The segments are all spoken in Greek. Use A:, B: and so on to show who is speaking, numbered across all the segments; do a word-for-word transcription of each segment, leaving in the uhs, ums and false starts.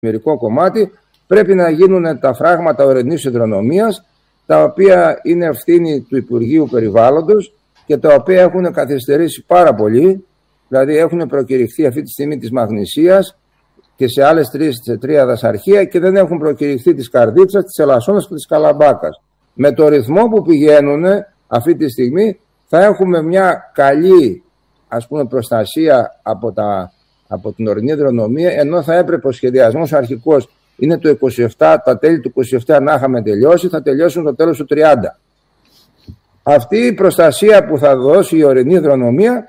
A: μερικό κομμάτι πρέπει να γίνουν τα φράγματα ορεινής υδρονομίας, τα οποία είναι ευθύνη του Υπουργείου Περιβάλλοντος και τα οποία έχουν καθυστερήσει πάρα πολύ. Δηλαδή έχουν προκηρυχθεί αυτή τη στιγμή της Μαγνησίας και σε άλλες τρεις, σε τρία δασαρχεία, και δεν έχουν προκηρυχθεί της Καρδίτσας, της Ελασσόνας και της Καλαμπάκας. Με το ρυθμό που πηγαίνουν αυτή τη στιγμή θα έχουμε μια καλή, ας πούμε, προστασία από, τα, από την ορεινή υδρονομία, ενώ θα έπρεπε ο σχεδιασμός αρχικός είναι το είκοσι επτά, τα τέλη του είκοσι επτά να είχαμε τελειώσει, θα τελειώσουν το τέλος του τριάντα. Αυτή η προστασία που θα δώσει η ορεινή υδρονομία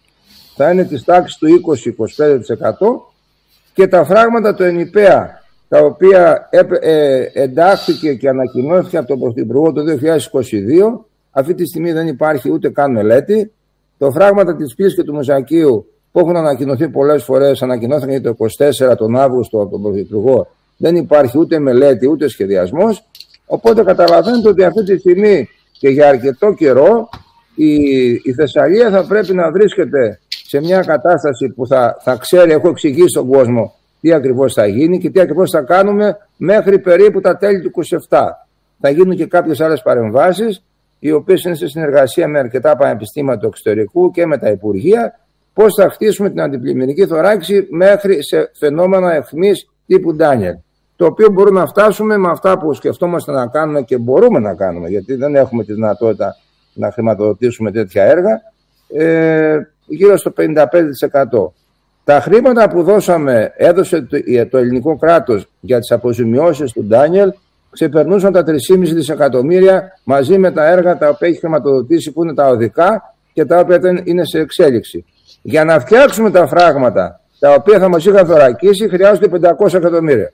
A: θα είναι της τάξης του είκοσι με είκοσι πέντε τοις εκατό, και τα φράγματα του ΕΝΙΠΕΑ, τα οποία ε, εντάχθηκε και ανακοινώθηκε από τον Πρωθυπουργό το δύο χιλιάδες είκοσι δύο, αυτή τη στιγμή δεν υπάρχει ούτε καν μελέτη. Το φράγματα της Πύλης και του Μουζακίου, που έχουν ανακοινωθεί πολλές φορές, ανακοινώθηκαν για το είκοσι τέσσερα τον Αύγουστο από τον Πρωθυπουργό, δεν υπάρχει ούτε μελέτη ούτε σχεδιασμός. Οπότε καταλαβαίνετε ότι αυτή τη στιγμή και για αρκετό καιρό η, η Θεσσαλία θα πρέπει να βρίσκεται σε μια κατάσταση που θα, θα ξέρει, έχω εξηγήσει στον κόσμο τι ακριβώς θα γίνει και τι ακριβώς θα κάνουμε μέχρι περίπου τα τέλη του είκοσι επτά. Θα γίνουν και κάποιες άλλες παρεμβάσεις, οι οποίες είναι σε συνεργασία με αρκετά πανεπιστήμια του εξωτερικού και με τα Υπουργεία, πώς θα χτίσουμε την αντιπλημμυρική θωράξη μέχρι σε φαινόμενα αιχμής τύπου Ντάνιελ. Το οποίο μπορούμε να φτάσουμε με αυτά που σκεφτόμαστε να κάνουμε και μπορούμε να κάνουμε, γιατί δεν έχουμε τη δυνατότητα να χρηματοδοτήσουμε τέτοια έργα, ε, γύρω στο πενήντα πέντε τοις εκατό. Τα χρήματα που δώσαμε, έδωσε το, το ελληνικό κράτος για τις αποζημιώσεις του Ντάνιελ, ξεπερνούσαν τα τρία κόμμα πέντε δισεκατομμύρια μαζί με τα έργα τα οποία έχει χρηματοδοτήσει, που είναι τα οδικά και τα οποία είναι σε εξέλιξη. Για να φτιάξουμε τα φράγματα τα οποία θα μας είχαν θωρακίσει χρειάζονται πεντακόσια εκατομμύρια.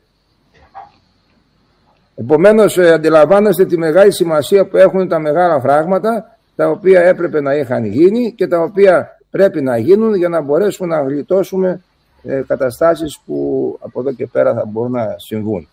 A: Επομένως, ε, αντιλαμβάνεστε τη μεγάλη σημασία που έχουν τα μεγάλα φράγματα, τα οποία έπρεπε να είχαν γίνει και τα οποία πρέπει να γίνουν για να μπορέσουμε να γλιτώσουμε ε, καταστάσεις που από εδώ και πέρα θα μπορούν να συμβούν.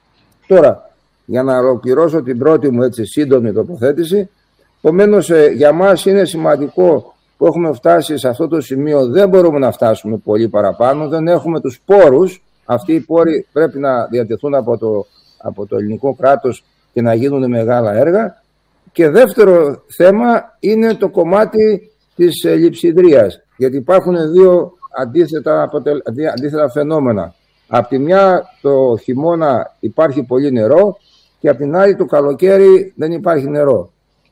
A: Τώρα, για να ολοκληρώσω την πρώτη μου έτσι σύντομη τοποθέτηση, επομένως ε, για μας είναι σημαντικό που έχουμε φτάσει σε αυτό το σημείο, δεν μπορούμε να φτάσουμε πολύ παραπάνω, δεν έχουμε τους πόρους, αυτοί οι πόροι πρέπει να διατεθούν από το, από το ελληνικό κράτος και να γίνουν μεγάλα έργα. Και δεύτερο θέμα είναι το κομμάτι της ε, λειψιδρίας, γιατί υπάρχουν δύο αντίθετα, αποτελ... αντίθετα φαινόμενα. Απ' τη μια το χειμώνα υπάρχει πολύ νερό και απ' την άλλη το καλοκαίρι δεν υπάρχει νερό.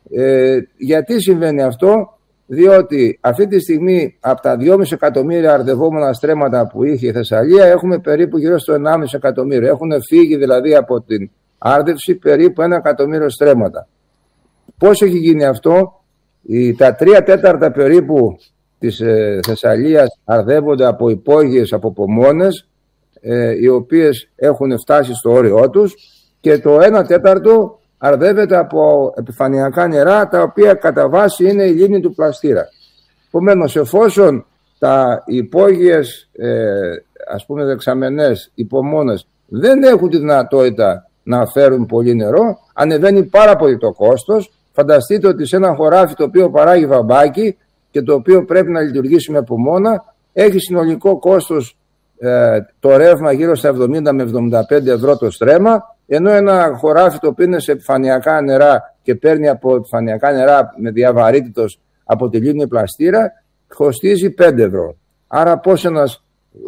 A: Ε, γιατί συμβαίνει αυτό? Διότι αυτή τη στιγμή από τα δυόμισι εκατομμύρια αρδευόμενα στρέμματα που είχε η Θεσσαλία έχουμε περίπου γύρω στο ενάμιση εκατομμύριο. Έχουν φύγει δηλαδή από την άρδευση περίπου ένα εκατομμύριο στρέμματα. Πώς έχει γίνει αυτό? Η, τα τρία τέταρτα περίπου της ε, Θεσσαλίας αρδεύονται από υπόγειες, από πομόνες, ε, οι οποίες έχουν φτάσει στο όριό τους, και το ένα τέταρτο αρδεύεται από επιφανειακά νερά, τα οποία κατά βάση είναι η λίμνη του Πλαστήρα. Επομένως, εφόσον τα υπόγειες ε, ας πούμε δεξαμενές, υπομόνες δεν έχουν τη δυνατότητα να φέρουν πολύ νερό, ανεβαίνει πάρα πολύ το κόστος. Φανταστείτε ότι σε ένα χωράφι το οποίο παράγει βαμπάκι και το οποίο πρέπει να λειτουργήσει με πομόνα, έχει συνολικό κόστος ε, το ρεύμα γύρω στα εβδομήντα με εβδομήντα πέντε ευρώ το στρέμμα, ενώ ένα χωράφι το οποίο είναι σε επιφανειακά νερά και παίρνει από επιφανειακά νερά με διαβαρύτητος από τη λίμνη Πλαστήρα κοστίζει πέντε ευρώ. Άρα πώς ένας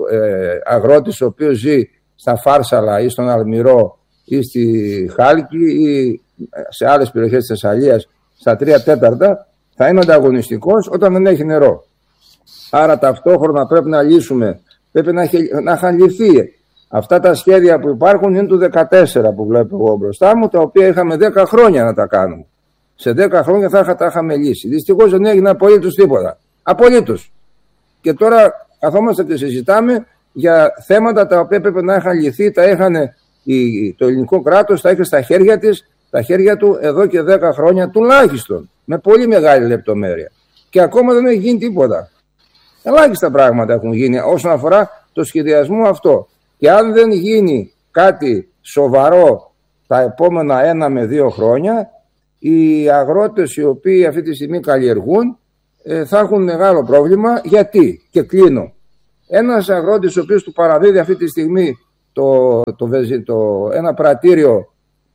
A: ε, αγρότης ο οποίος ζει στα Φάρσαλα ή στον Αλμυρό ή στη Χάλκη ή σε άλλες περιοχές της Θεσσαλίας στα τρία τέταρτα θα είναι ανταγωνιστικός όταν δεν έχει νερό. Άρα ταυτόχρονα πρέπει να λύσουμε, πρέπει να, έχει, να είχαν λυθεί. Αυτά τα σχέδια που υπάρχουν είναι του δεκατέσσερα που βλέπω εγώ μπροστά μου, τα οποία είχαμε δέκα χρόνια να τα κάνουμε. Σε δέκα χρόνια θα τα είχαμε λύσει. Δυστυχώς δεν έγινε απολύτως τίποτα. Απολύτως. Και τώρα καθόμαστε και συζητάμε για θέματα τα οποία πρέπει να είχαν λυθεί, τα είχαν το ελληνικό κράτος, τα είχε στα χέρια της, τα χέρια του εδώ και δέκα χρόνια τουλάχιστον. Με πολύ μεγάλη λεπτομέρεια. Και ακόμα δεν έχει γίνει τίποτα. Ελάχιστα πράγματα έχουν γίνει όσον αφορά το σχεδιασμό αυτό. Και αν δεν γίνει κάτι σοβαρό τα επόμενα ένα με δύο χρόνια, οι αγρότες οι οποίοι αυτή τη στιγμή καλλιεργούν ε, θα έχουν μεγάλο πρόβλημα. Γιατί? Και κλείνω. Ένας αγρότης ο οποίος του παραδίδει αυτή τη στιγμή το, το, το, ένα πρατήριο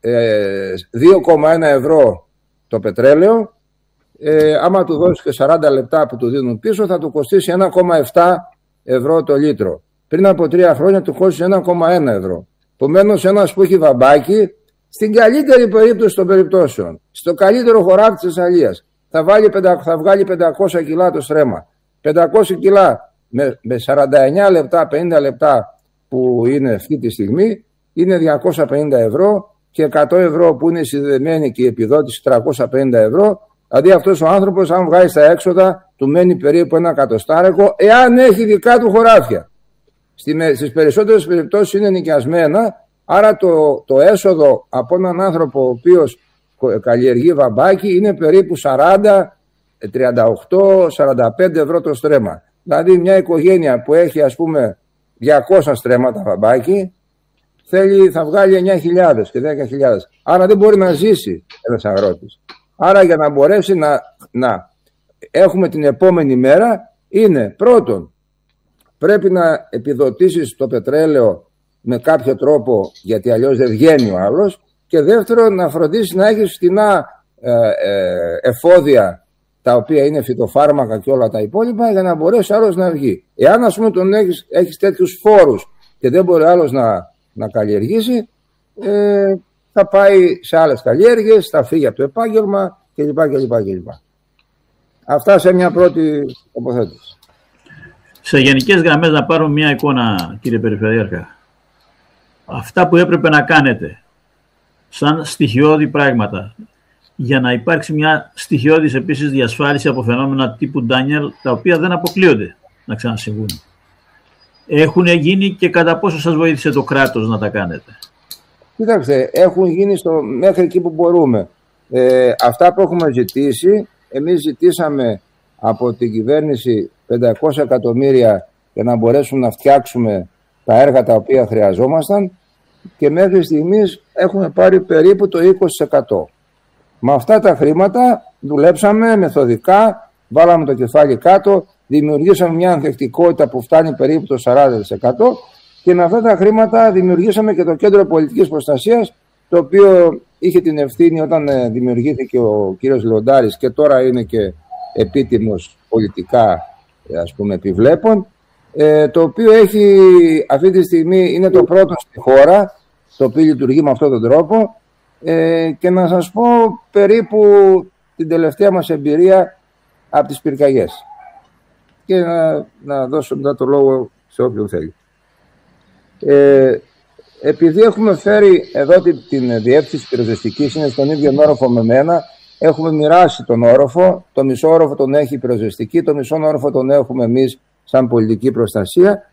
A: ε, δύο κόμμα ένα ευρώ το πετρέλαιο, ε, άμα του δώσει και σαράντα λεπτά που του δίνουν πίσω, θα του κοστίσει ένα κόμμα επτά ευρώ το λίτρο. Πριν από τρία χρόνια του κόστησε ένα κόμμα ένα ευρώ. Επομένως, ένας που έχει βαμπάκι, στην καλύτερη περίπτωση των περιπτώσεων, στο καλύτερο χωράφι της Θεσσαλίας, θα, θα βγάλει πεντακόσια κιλά το στρέμμα. πεντακόσια κιλά με, με σαράντα εννιά λεπτά, πενήντα λεπτά που είναι αυτή τη στιγμή, είναι διακόσια πενήντα ευρώ, και εκατό ευρώ που είναι συνδεδεμένη και η επιδότηση τριακόσια πενήντα ευρώ. Δηλαδή αυτός ο άνθρωπος, αν βγάζει τα έξοδα, του μένει περίπου ένα εκατοστάρικο, εάν έχει δικά του χωράφια. Στις περισσότερες περιπτώσεις είναι νοικιασμένα, άρα το, το έσοδο από έναν άνθρωπο ο οποίος καλλιεργεί βαμπάκι είναι περίπου σαράντα, τριάντα οκτώ, σαράντα πέντε ευρώ το στρέμμα. Δηλαδή μια οικογένεια που έχει, ας πούμε, διακόσια στρέμματα βαμπάκι, θέλει, θα βγάλει εννιά χιλιάδες και δέκα χιλιάδες. Άρα δεν μπορεί να ζήσει ένας αγρότης. Άρα για να μπορέσει να, να έχουμε την επόμενη μέρα, είναι πρώτον, πρέπει να επιδοτήσεις το πετρέλαιο με κάποιο τρόπο, γιατί αλλιώς δεν βγαίνει ο άλλος, και δεύτερον να φροντίσεις να έχεις φτηνά ε, ε, εφόδια, τα οποία είναι φυτοφάρμακα και όλα τα υπόλοιπα, για να μπορέσει άλλος να βγει. Εάν, ας πούμε, τον έχεις, έχεις τέτοιους φόρους και δεν μπορεί άλλος να, να καλλιεργήσει, ε, θα πάει σε άλλες καλλιέργειες, θα φύγει από το επάγγελμα κλπ. κλπ, κλπ. Αυτά σε μια πρώτη τοποθέτηση.
B: Σε γενικές γραμμές να πάρουμε μια εικόνα, κύριε Περιφερειάρχα. Αυτά που έπρεπε να κάνετε σαν στοιχειώδη πράγματα για να υπάρξει μια στοιχειώδης επίσης διασφάλιση από φαινόμενα τύπου Ντάνιελ, τα οποία δεν αποκλείονται να ξανασυμβούν. Έχουν γίνει και κατά πόσο σας βοήθησε το κράτος να τα κάνετε?
A: Κοιτάξτε, έχουν γίνει στο, μέχρι εκεί που μπορούμε. Ε, αυτά που έχουμε ζητήσει, εμείς ζητήσαμε από την κυβέρνηση πεντακόσια εκατομμύρια για να μπορέσουμε να φτιάξουμε τα έργα τα οποία χρειαζόμασταν, και μέχρι στιγμής έχουμε πάρει περίπου το είκοσι τοις εκατό. Με αυτά τα χρήματα δουλέψαμε μεθοδικά, βάλαμε το κεφάλι κάτω, δημιουργήσαμε μια ανθεκτικότητα που φτάνει περίπου το σαράντα τοις εκατό, και με αυτά τα χρήματα δημιουργήσαμε και το Κέντρο Πολιτικής Προστασίας, το οποίο είχε την ευθύνη όταν δημιουργήθηκε ο κύριος Λεοντάρης, και τώρα είναι και επίτιμος πολιτικά, ας πούμε, επιβλέπων, ε, το οποίο έχει αυτή τη στιγμή, είναι το πρώτο στη χώρα το οποίο λειτουργεί με αυτόν τον τρόπο, ε, και να σας πω περίπου την τελευταία μας εμπειρία από τις πυρκαγιές, και να, να δώσω μετά το λόγο σε όποιον θέλει. Ε, επειδή έχουμε φέρει εδώ την, την διεύθυνση πυροσβεστικής, είναι στον ίδιο όροφο με μένα, έχουμε μοιράσει τον όροφο, το μισό όροφο τον έχει η πυροσβεστική, το μισό όροφο τον έχουμε εμείς σαν πολιτική προστασία.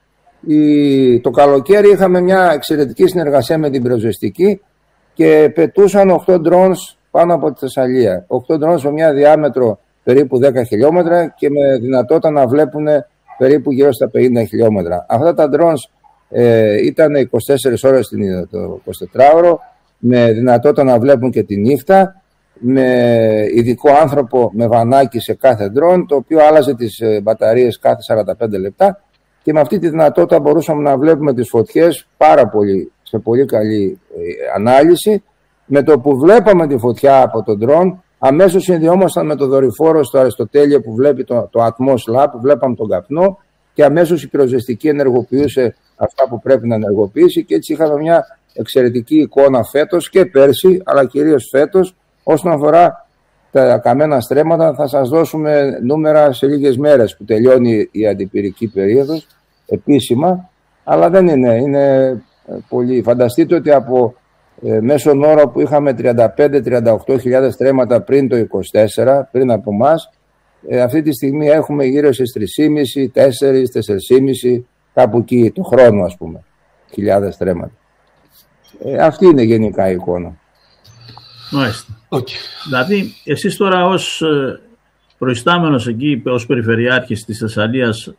A: Η, το καλοκαίρι είχαμε μια εξαιρετική συνεργασία με την πυροσβεστική και πετούσαν οκτώ drones πάνω από τη Θεσσαλία. οκτώ drones με μια διάμετρο περίπου δέκα χιλιόμετρα και με δυνατότητα να βλέπουν περίπου γύρω στα πενήντα χιλιόμετρα. Αυτά τα drones ε, ήταν είκοσι τέσσερις ώρες το εικοσιτετράωρο, με δυνατότητα να βλέπουν και τη νύχτα, με ειδικό άνθρωπο με βανάκι σε κάθε drone, το οποίο άλλαζε τις μπαταρίες κάθε σαράντα πέντε λεπτά, και με αυτή τη δυνατότητα μπορούσαμε να βλέπουμε τις φωτιές πάρα πολύ, σε πολύ καλή ανάλυση. Με το που βλέπαμε τη φωτιά από τον drone, αμέσως συνδυόμασταν με το δορυφόρο στο Αριστοτέλειο που βλέπει το, το Atmos Lab, που βλέπαμε τον καπνό, και αμέσως η πυροσβεστική ενεργοποιούσε αυτά που πρέπει να ενεργοποιήσει, και έτσι είχαμε μια εξαιρετική εικόνα φέτος και πέρσι, αλλά κυρίως φέτος. Όσον αφορά τα καμένα στρέμματα, θα σας δώσουμε νούμερα σε λίγες μέρες που τελειώνει η αντιπυρική περίοδος επίσημα, αλλά δεν είναι, είναι πολύ. Φανταστείτε ότι από ε, μέσον όρο που είχαμε τριάντα πέντε με τριάντα οκτώ χιλιάδες στρέμματα πριν το είκοσι τέσσερα, πριν από εμάς, ε, αυτή τη στιγμή έχουμε γύρω στις τρεις και μισό, τέσσερα, τέσσερα και μισό, κάπου εκεί το χρόνο, ας πούμε, χιλιάδες στρέμματα. Ε, αυτή είναι γενικά η εικόνα.
B: Μάλιστα. Okay. Δηλαδή, εσείς τώρα ως προϊστάμενος εκεί, ως Περιφερειάρχης της Θεσσαλίας,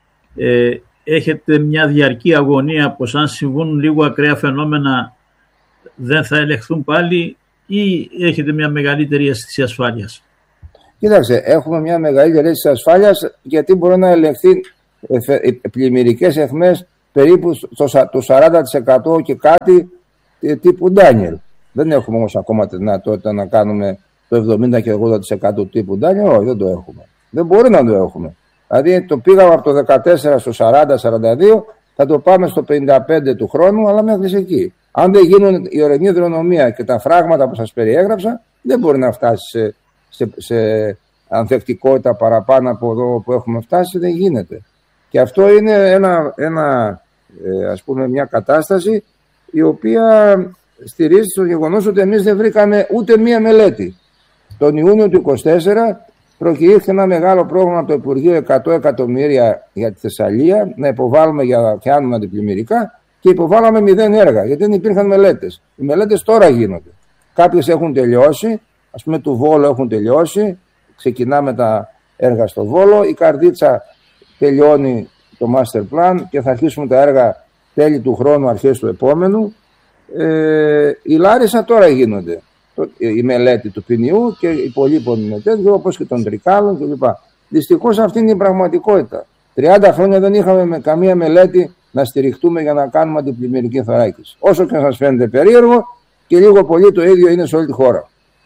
B: ε, έχετε μια διαρκή αγωνία πως αν συμβούν λίγο ακραία φαινόμενα δεν θα ελεγχθούν πάλι, ή έχετε μια μεγαλύτερη αίσθηση ασφάλειας?
A: Κοίταξε, έχουμε μια μεγαλύτερη αίσθηση ασφάλειας, γιατί μπορεί να ελεγχθεί πλημμυρικές αιχμές περίπου το σαράντα τοις εκατό και κάτι τύπου Ντάνιελ. Δεν έχουμε όμως ακόμα τη δυνατότητα να κάνουμε το εβδομήντα και ογδόντα τοις εκατό τύπου Ντάνιελ. Όχι, δεν το έχουμε. Δεν μπορεί να το έχουμε. Δηλαδή το πήγαμε από το δεκατέσσερα στο σαράντα σαράντα δύο, θα το πάμε στο πενήντα πέντε του χρόνου, αλλά μέχρι εκεί. Αν δεν γίνουν η ορεινή υδρονομία και τα φράγματα που σας περιέγραψα, δεν μπορεί να φτάσει σε, σε, σε ανθεκτικότητα παραπάνω από εδώ που έχουμε φτάσει, δεν γίνεται. Και αυτό είναι ένα, ένα, ε, ας πούμε μια κατάσταση η οποία στηρίζει στο γεγονός ότι εμείς δεν βρήκαμε ούτε μία μελέτη. Τον Ιούνιο του είκοσι τέσσερα προκηρύχθηκε ένα μεγάλο πρόγραμμα από το Υπουργείο εκατό εκατομμύρια για τη Θεσσαλία να υποβάλουμε για να πιάνουμε αντιπλημμυρικά και υποβάλαμε μηδέν έργα γιατί δεν υπήρχαν μελέτες. Οι μελέτες τώρα γίνονται. Κάποιες έχουν τελειώσει, ας πούμε του Βόλου έχουν τελειώσει, ξεκινάμε τα έργα στο Βόλο, η Καρδίτσα τελειώνει το master plan και θα αρχίσουμε τα έργα τέλη του χρόνου, αρχές του επόμενου. Ε, η Λάρισα τώρα γίνονται. Η μελέτη του ποινιού και οι υπολείπων μελέτες, όπως και των Τρικάλων κλπ. Δυστυχώς αυτή είναι η πραγματικότητα. τριάντα χρόνια δεν είχαμε με καμία μελέτη να στηριχτούμε για να κάνουμε αντιπλημμυρική θωράκιση. Όσο και να σας φαίνεται περίεργο, και λίγο πολύ το ίδιο είναι σε όλη τη χώρα.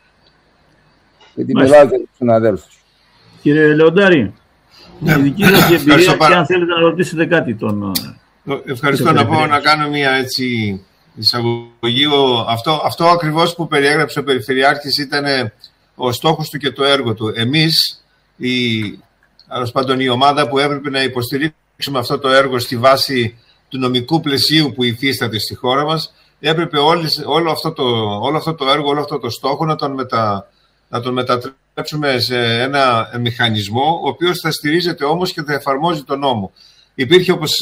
A: Γιατί μιλάω και τους συναδέλφους.
B: Κύριε Λεοντάρη, η δική σας εμπειρία και αν θέλετε να ρωτήσετε κάτι τον...
C: Ευχαριστώ να πω να κάνω μια έτσι εισαγωγή. Αυτό, αυτό ακριβώς που περιέγραψε ο Περιφερειάρχης ήταν ο στόχος του και το έργο του. Εμείς, η, πάντων, η ομάδα που έπρεπε να υποστηρίξουμε αυτό το έργο στη βάση του νομικού πλαισίου που υφίσταται στη χώρα μας, έπρεπε όλες, όλο, αυτό το, όλο αυτό το έργο, όλο αυτό το στόχο να τον, μετα, να τον μετατρέψουμε σε ένα μηχανισμό ο οποίος θα στηρίζεται όμως και θα εφαρμόζει τον νόμο. Υπήρχε, όπως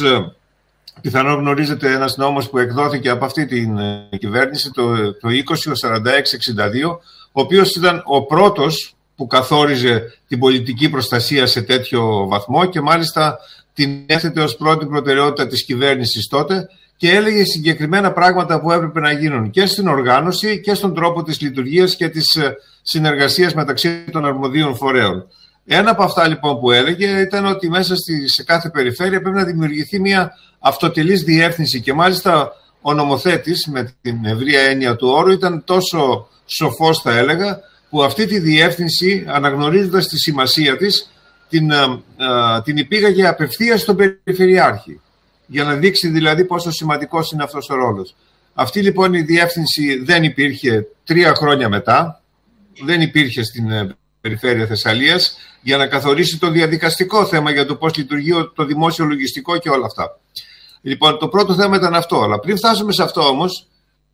C: πιθανόν γνωρίζετε, ένας νόμος που εκδόθηκε από αυτή την κυβέρνηση το, το είκοσι σαράντα έξι εξήντα δύο, ο οποίος ήταν ο πρώτος που καθόριζε την πολιτική προστασία σε τέτοιο βαθμό και μάλιστα την έθετε ως πρώτη προτεραιότητα της κυβέρνησης τότε και έλεγε συγκεκριμένα πράγματα που έπρεπε να γίνουν και στην οργάνωση και στον τρόπο της λειτουργίας και της συνεργασίας μεταξύ των αρμοδίων φορέων. Ένα από αυτά λοιπόν που έλεγε ήταν ότι μέσα στη, σε κάθε περιφέρεια πρέπει να δημιουργηθεί μια αυτοτελής διεύθυνση και μάλιστα ο νομοθέτης με την ευρεία έννοια του όρου ήταν τόσο σοφός, θα έλεγα, που αυτή τη διεύθυνση, αναγνωρίζοντας τη σημασία της, την, α, την υπήγαγε απευθείας στον Περιφερειάρχη για να δείξει δηλαδή πόσο σημαντικός είναι αυτός ο ρόλος. Αυτή λοιπόν η διεύθυνση δεν υπήρχε τρία χρόνια μετά, δεν υπήρχε στην Περιφέρεια Θεσσαλίας για να καθορίσει το διαδικαστικό θέμα για το πώς λειτουργεί το δημόσιο λογιστικό και όλα αυτά. Λοιπόν, το πρώτο θέμα ήταν αυτό, αλλά πριν φτάσουμε σε αυτό όμως,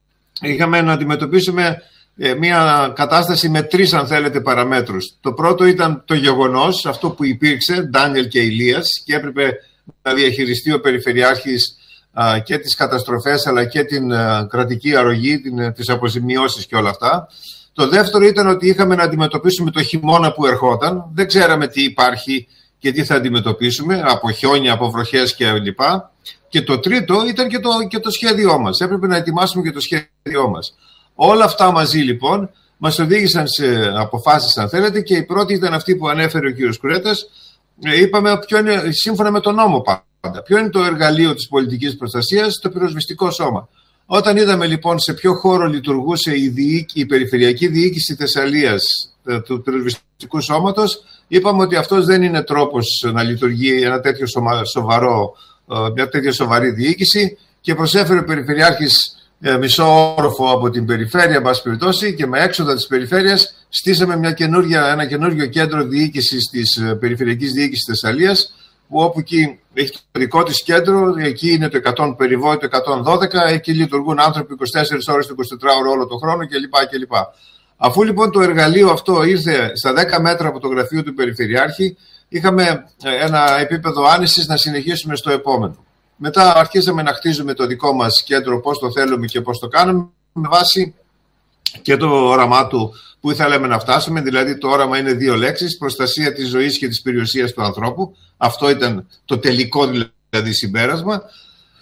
C: είχαμε να αντιμετωπίσουμε ε, μια κατάσταση με τρεις, αν θέλετε, παραμέτρους. Το πρώτο ήταν το γεγονός, αυτό που υπήρξε, Ντάνιελ και Ηλίας, και έπρεπε να διαχειριστεί ο Περιφερειάρχης α, και τις καταστροφές, αλλά και την α, κρατική αρρωγή, την, τις αποζημιώσεις και όλα αυτά. Το δεύτερο ήταν ότι είχαμε να αντιμετωπίσουμε το χειμώνα που ερχόταν. Δεν ξέραμε τι υπάρχει και τι θα αντιμετωπίσουμε, από χιόνια, από βροχές κλπ. Και το τρίτο ήταν και το, και το σχέδιό μας. Έπρεπε να ετοιμάσουμε και το σχέδιό μας. Όλα αυτά μαζί λοιπόν μας οδήγησαν σε αποφάσεις, αν θέλετε, και η πρώτη ήταν αυτή που ανέφερε ο κύριος Κουρέτας. Είπαμε ποιο είναι, σύμφωνα με τον νόμο πάντα, ποιο είναι το εργαλείο της πολιτικής προστασίας, το πυροσβεστικό σώμα. Όταν είδαμε λοιπόν σε ποιο χώρο λειτουργούσε η, διοίκη, η Περιφερειακή Διοίκηση Θεσσαλίας του πυροσβεστικού σώματος, είπαμε ότι αυτός δεν είναι τρόπος να λειτουργεί ένα τέτοιο σοβαρό, μια τέτοια σοβαρή διοίκηση και προσέφερε ο Περιφερειάρχης μισό όροφο από την περιφέρεια, εν πάση περιπτώσει, και με έξοδα της περιφέρειας στήσαμε μια ένα καινούριο κέντρο διοίκησης της Περιφερειακής Διοίκησης Θεσσαλίας, που όπου εκεί έχει το δικό της κέντρο, εκεί είναι το εκατό περιβόητο εκατόν δώδεκα, εκεί λειτουργούν άνθρωποι είκοσι τέσσερις ώρες το εικοσιτετράωρο όλο τον χρόνο κλπ. κλπ. Αφού λοιπόν το εργαλείο αυτό ήρθε στα δέκα μέτρα από το γραφείο του Περιφερειάρχη, είχαμε ένα επίπεδο άνεσης να συνεχίσουμε στο επόμενο. Μετά αρχίσαμε να χτίζουμε το δικό μας κέντρο, πώς το θέλουμε και πώς το κάνουμε, με βάση και το όραμά του που ήθελαμε να φτάσουμε. Δηλαδή το όραμα είναι δύο λέξεις: προστασία της ζωής και της περιουσίας του ανθρώπου. Αυτό ήταν το τελικό δηλαδή συμπέρασμα.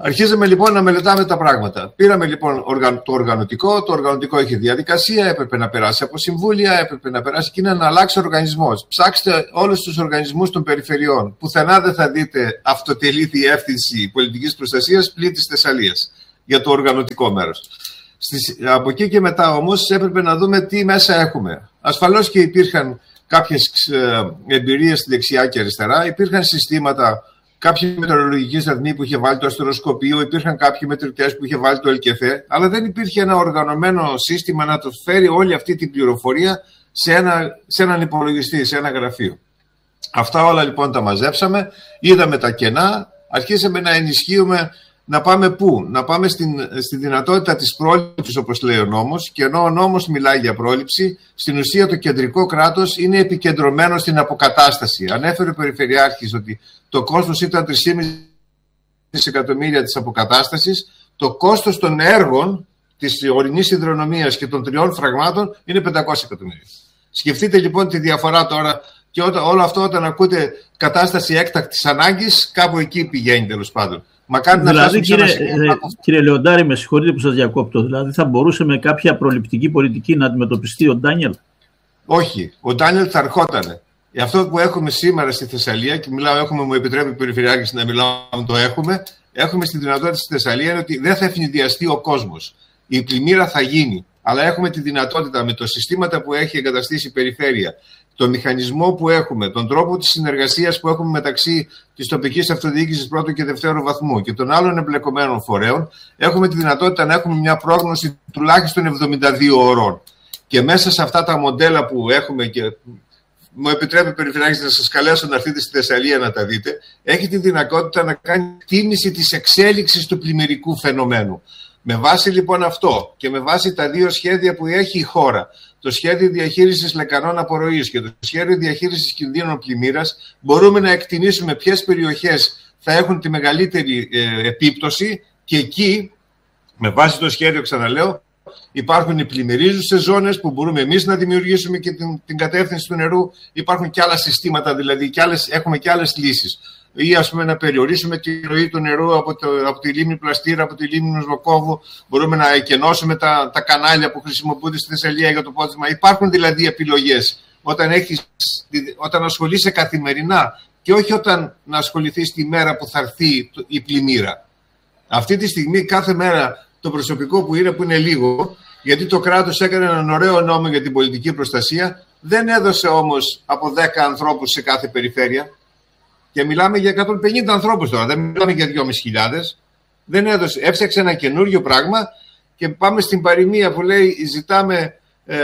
C: Αρχίζαμε λοιπόν να μελετάμε τα πράγματα. Πήραμε λοιπόν το οργανωτικό, το οργανωτικό είχε διαδικασία, έπρεπε να περάσει από συμβούλια, έπρεπε να περάσει και είναι να αλλάξει ο οργανισμός. Ψάξτε όλους τους οργανισμούς των περιφερειών. Πουθενά δεν θα δείτε αυτοτελή διεύθυνση πολιτικής προστασίας πλην της Θεσσαλίας για το οργανωτικό μέρος. Στις, από εκεί και μετά όμως έπρεπε να δούμε τι μέσα έχουμε. Ασφαλώς και υπήρχαν κάποιες εμπειρίες στη δεξιά και αριστερά, υπήρχαν συστήματα. Κάποιοι μετεωρολογικοί σταθμοί που είχε βάλει το αστεροσκοπείο, υπήρχαν κάποιοι μετρητές που είχε βάλει το ΕΛΚΕΘΕ, αλλά δεν υπήρχε ένα οργανωμένο σύστημα να το φέρει όλη αυτή την πληροφορία σε, ένα, σε έναν υπολογιστή, σε ένα γραφείο. Αυτά όλα λοιπόν τα μαζέψαμε, είδαμε τα κενά, αρχίσαμε να ενισχύουμε, να πάμε πού, να πάμε στην, στη δυνατότητα της πρόληψης όπως λέει ο νόμος, και ενώ ο νόμος μιλάει για πρόληψη, στην ουσία το κεντρικό κράτος είναι επικεντρωμένο στην αποκατάσταση. Ανέφερε ο Περιφερειάρχης ότι το κόστος ήταν τρία κόμμα πέντε δισεκατομμύρια της αποκατάστασης, το κόστος των έργων της ορεινής υδρονομίας και των τριών φραγμάτων είναι πεντακόσια εκατομμύρια. Σκεφτείτε λοιπόν τη διαφορά τώρα, και όταν, όλο αυτό όταν ακούτε κατάσταση έκτακτης ανάγκης, κάπου εκεί πηγαίνει τέλος πάντων.
B: Δηλαδή, κύριε, ε, κύριε Λεοντάρη, με συγχωρείτε που σας διακόπτω, δηλαδή θα μπορούσε με κάποια προληπτική πολιτική να αντιμετωπιστεί ο Ντάνιελ?
C: Όχι, ο Ντάνιελ θα ερχότανε. Αυτό που έχουμε σήμερα στη Θεσσαλία, και μιλάω, έχουμε, μου επιτρέπει ο Περιφερειάρχης να μιλάω, το έχουμε, έχουμε στη δυνατότητα στη Θεσσαλία είναι ότι δεν θα ευνηδιαστεί ο κόσμος. Η πλημμύρα θα γίνει, αλλά έχουμε τη δυνατότητα με τα συστήματα που έχει εγκαταστήσει η Περιφέρεια, το μηχανισμό που έχουμε, τον τρόπο της συνεργασίας που έχουμε μεταξύ της τοπικής αυτοδιοίκησης πρώτου και δευτέρου βαθμού και των άλλων εμπλεκομένων φορέων, έχουμε τη δυνατότητα να έχουμε μια πρόγνωση τουλάχιστον εβδομήντα δύο ωρών. Και μέσα σε αυτά τα μοντέλα που έχουμε, και μου επιτρέπει ο Περιφερειάρχης να σας καλέσω να έρθετε στη Θεσσαλία να τα δείτε, έχει τη δυνατότητα να κάνει εκτίμηση της εξέλιξης του πλημμυρικού φαινομένου. Με βάση λοιπόν αυτό και με βάση τα δύο σχέδια που έχει η χώρα, το σχέδιο διαχείρισης λεκανών απορροής και το σχέδιο διαχείρισης κινδύνων πλημμύρας, μπορούμε να εκτιμήσουμε ποιες περιοχές θα έχουν τη μεγαλύτερη ε, επίπτωση, και εκεί, με βάση το σχέδιο, ξαναλέω, υπάρχουν οι πλημμυρίζουσες ζώνες που μπορούμε εμείς να δημιουργήσουμε και την, την κατεύθυνση του νερού. Υπάρχουν και άλλα συστήματα, δηλαδή και άλλες, έχουμε και άλλες λύσεις. Ή ας πούμε να περιορίσουμε τη ροή του νερού από, το, από τη λίμνη Πλαστήρα, από τη λίμνη Νοσβοκόβου. Μπορούμε να εκενώσουμε τα, τα κανάλια που χρησιμοποιούνται στη Θεσσαλία για το πόθισμα. Υπάρχουν δηλαδή επιλογές όταν, έχεις, όταν ασχολείσαι καθημερινά και όχι όταν να ασχοληθείς τη μέρα που θα έρθει η πλημμύρα. Αυτή τη στιγμή κάθε μέρα το προσωπικό που είναι, που είναι λίγο, γιατί το κράτος έκανε έναν ωραίο νόμο για την πολιτική προστασία, δεν έδωσε όμως από δέκα ανθρώπους σε κάθε περιφέρεια. Και μιλάμε για εκατόν πενήντα ανθρώπους τώρα, δεν μιλάμε για δυόμισι χιλιάδες. Δεν έδωσε, έψαξε ένα καινούριο πράγμα και πάμε στην παροιμία που λέει ζητάμε ε,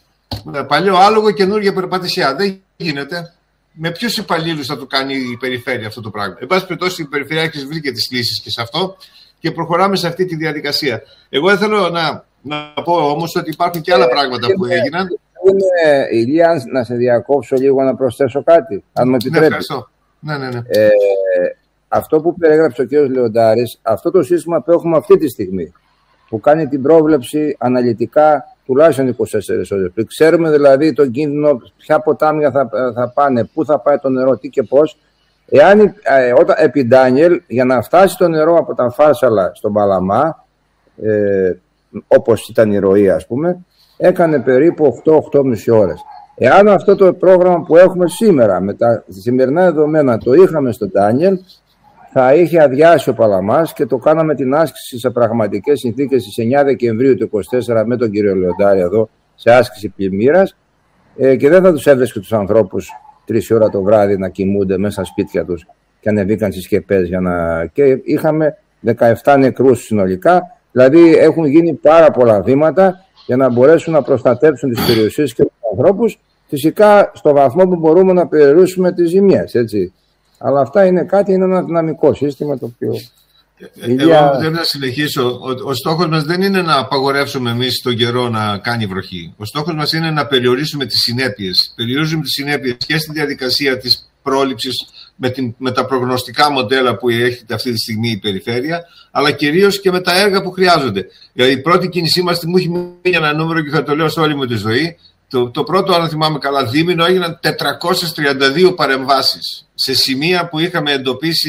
C: παλιό άλογο, καινούργια περπατησιά. Δεν γίνεται. Με ποιους υπαλλήλους θα το κάνει η περιφέρεια αυτό το πράγμα? Εν πάση περιπτώσει, η Περιφερειάρχης βρήκε τις λύσεις και σε αυτό και προχωράμε σε αυτή τη διαδικασία. Εγώ δεν θέλω να, να πω όμως ότι υπάρχουν και άλλα πράγματα που έγιναν.
A: Είναι, Ηλία, να σε διακόψω λίγο να προσθέσω κάτι, αν μου επιτρέπεις.
C: Ναι, ευχαριστώ. Ναι, ναι, ναι.
A: Ε, αυτό που περιγράψε ο κ. Λεοντάρης, αυτό το σύστημα που έχουμε αυτή τη στιγμή, που κάνει την πρόβλεψη αναλυτικά τουλάχιστον είκοσι τέσσερις ώρες. Ξέρουμε δηλαδή τον κίνδυνο, ποια ποτάμια θα, θα πάνε, πού θα πάει το νερό, τι και πώς. Εάν, ε, όταν, επί Ντάνιελ, για να φτάσει το νερό από τα Φάρσαλα στον Παλαμά, ε, όπως ήταν η ροή ας πούμε, έκανε περίπου οκτώ με οκτώ και μισή ώρες. Εάν αυτό το πρόγραμμα που έχουμε σήμερα, με τα σημερινά δεδομένα, το είχαμε στον Ντάνιελ, θα είχε αδειάσει ο Παλαμάς και το κάναμε την άσκηση σε πραγματικές συνθήκες στις εννιά Δεκεμβρίου του είκοσι τέσσερα με τον κύριο Λεοντάρη εδώ, σε άσκηση πλημμύρας, ε, και δεν θα τους έβρισκε τους ανθρώπους τρεις ώρα το βράδυ να κοιμούνται μέσα στα σπίτια τους και ανεβήκαν στις σκεπές για να... Και είχαμε δεκαεπτά νεκρούς συνολικά, δηλαδή έχουν γίνει πάρα πολλά βήματα για να μπορέσουν να προστατέψουν τις περιουσίες και τους ανθρώπους, φυσικά στο βαθμό που μπορούμε να περιορίσουμε τις ζημιές, έτσι. Αλλά αυτά είναι κάτι, είναι ένα δυναμικό σύστημα το οποίο...
C: Εγώ Ηλία... θέλω να συνεχίσω. Ο, ο στόχος μας δεν είναι να απαγορεύσουμε εμείς τον καιρό να κάνει βροχή. Ο στόχος μας είναι να περιορίσουμε τις συνέπειες. Περιορίζουμε τις συνέπειες και στη διαδικασία της πρόληψης με, την, με τα προγνωστικά μοντέλα που έχει αυτή τη στιγμή η περιφέρεια, αλλά κυρίως και με τα έργα που χρειάζονται. Δηλαδή, η πρώτη κίνησή μας, μου έχει μείνει ένα νούμερο και θα το λέω σε όλη μου τη ζωή. Το, το πρώτο, αν θυμάμαι καλά, δίμηνο έγιναν τετρακόσιες τριάντα δύο παρεμβάσεις σε σημεία που είχαμε εντοπίσει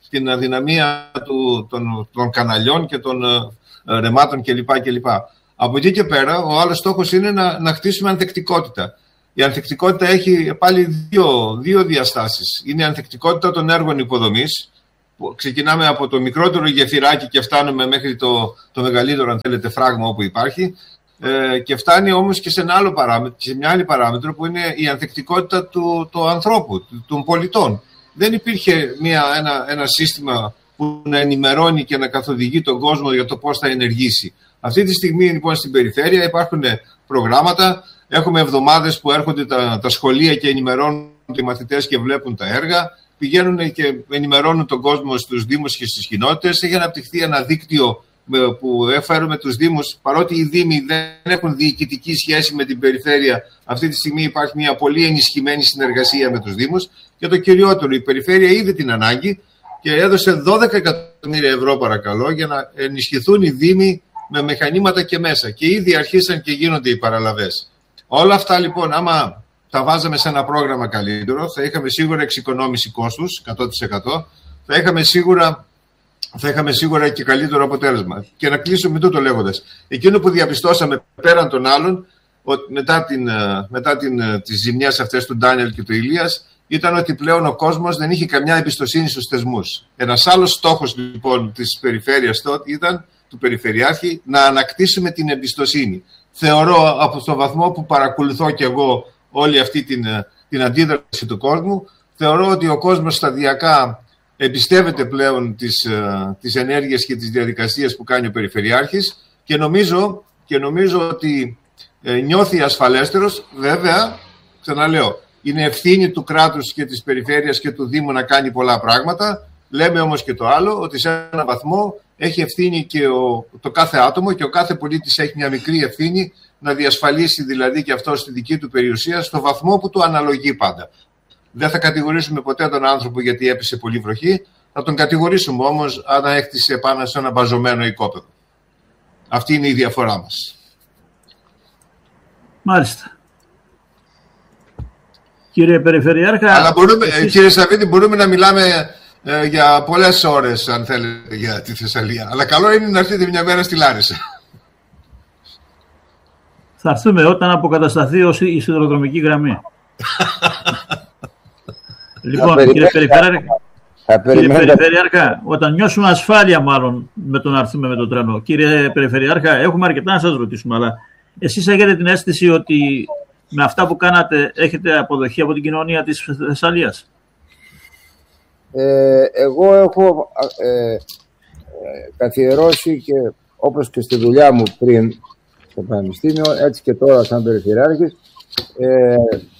C: στην αδυναμία του, των, των καναλιών και των ε, ρεμάτων κλπ. κλπ. Από εκεί και πέρα, ο άλλος στόχος είναι να, να χτίσουμε ανθεκτικότητα. Η ανθεκτικότητα έχει πάλι δύο, δύο διαστάσεις. Είναι η ανθεκτικότητα των έργων υποδομής. Ξεκινάμε από το μικρότερο γεφυράκι και φτάνουμε μέχρι το, το μεγαλύτερο, αν θέλετε, φράγμα όπου υπάρχει. Ε, και φτάνει όμως και σε, ένα άλλο παράμετρο, σε μια άλλη παράμετρο που είναι η ανθεκτικότητα του, του ανθρώπου, του, των πολιτών. Δεν υπήρχε μια, ένα, ένα σύστημα που να ενημερώνει και να καθοδηγεί τον κόσμο για το πώς θα ενεργήσει. Αυτή τη στιγμή λοιπόν στην περιφέρεια υπάρχουν προγράμματα, έχουμε εβδομάδες που έρχονται τα, τα σχολεία και ενημερώνουν οι μαθητές και βλέπουν τα έργα, πηγαίνουν και ενημερώνουν τον κόσμο στους δήμους και στις κοινότητες. Έχει αναπτυχθεί ένα δίκτυο που έφερουμε τους δήμους, παρότι οι δήμοι δεν έχουν διοικητική σχέση με την περιφέρεια. Αυτή τη στιγμή υπάρχει μια πολύ ενισχυμένη συνεργασία με τους δήμους και το κυριότερο, η περιφέρεια είδε την ανάγκη και έδωσε δώδεκα εκατομμύρια ευρώ παρακαλώ για να ενισχυθούν οι δήμοι με μηχανήματα και μέσα και ήδη αρχίσαν και γίνονται οι παραλαβές. Όλα αυτά λοιπόν άμα τα βάζαμε σε ένα πρόγραμμα καλύτερο θα είχαμε σίγουρα εξοικονόμηση κόστους εκατό τοις εκατό, θα είχαμε σίγουρα θα είχαμε σίγουρα και καλύτερο αποτέλεσμα. Και να κλείσω με τούτο λέγοντας. Εκείνο που διαπιστώσαμε πέραν των άλλων, μετά, την, μετά την, τις ζημιές αυτές του Ντάνιελ και του Ηλίας, ήταν ότι πλέον ο κόσμος δεν είχε καμιά εμπιστοσύνη στους θεσμούς. Ένας άλλος στόχος λοιπόν της περιφέρειας τότε ήταν, του Περιφερειάρχη, να ανακτήσουμε την εμπιστοσύνη. Θεωρώ από τον βαθμό που παρακολουθώ και εγώ όλη αυτή την, την αντίδραση του κόσμου, θεωρώ ότι ο κόσμος σταδιακά εμπιστεύεται πλέον τις, τις ενέργειες και τις διαδικασίες που κάνει ο Περιφερειάρχης και νομίζω, και νομίζω ότι ε, νιώθει ασφαλέστερος. Βέβαια, ξαναλέω, είναι ευθύνη του κράτους και της περιφέρειας και του Δήμου να κάνει πολλά πράγματα. Λέμε όμως και το άλλο, ότι σε έναν βαθμό έχει ευθύνη και ο, το κάθε άτομο και ο κάθε πολίτης έχει μια μικρή ευθύνη να διασφαλίσει δηλαδή και αυτό στη δική του περιουσία στο βαθμό που του αναλογεί πάντα. Δεν θα κατηγορήσουμε ποτέ τον άνθρωπο γιατί έπεσε πολύ βροχή. Θα τον κατηγορήσουμε όμως αν έκτισε πάνω σε ένα μπαζωμένο οικόπεδο. Αυτή είναι η διαφορά μας.
B: Μάλιστα. Κύριε Περιφερειάρχα...
C: Αλλά μπορούμε, εσείς... κύριε Σαββίδη, μπορούμε να μιλάμε ε, για πολλές ώρες, αν θέλετε, για τη Θεσσαλία. Αλλά καλό είναι να έρθετε μια μέρα στη Λάρισα.
B: Θα έρθουμε όταν αποκατασταθεί η σιδηροδρομική γραμμή. Λοιπόν, κύριε Περιφερειάρχα, κύριε Περιφερειάρχα, όταν νιώσουμε ασφάλεια μάλλον με το να έρθουμε με το τρένο, κύριε Περιφερειάρχα, έχουμε αρκετά να σας ρωτήσουμε, αλλά εσείς έχετε την αίσθηση ότι με αυτά που κάνατε έχετε αποδοχή από την κοινωνία της Θεσσαλίας?
A: Ε, εγώ έχω ε, ε, καθιερώσει και όπως και στη δουλειά μου πριν στο Πανεπιστήμιο, έτσι και τώρα σαν Περιφερειάρχης, ε,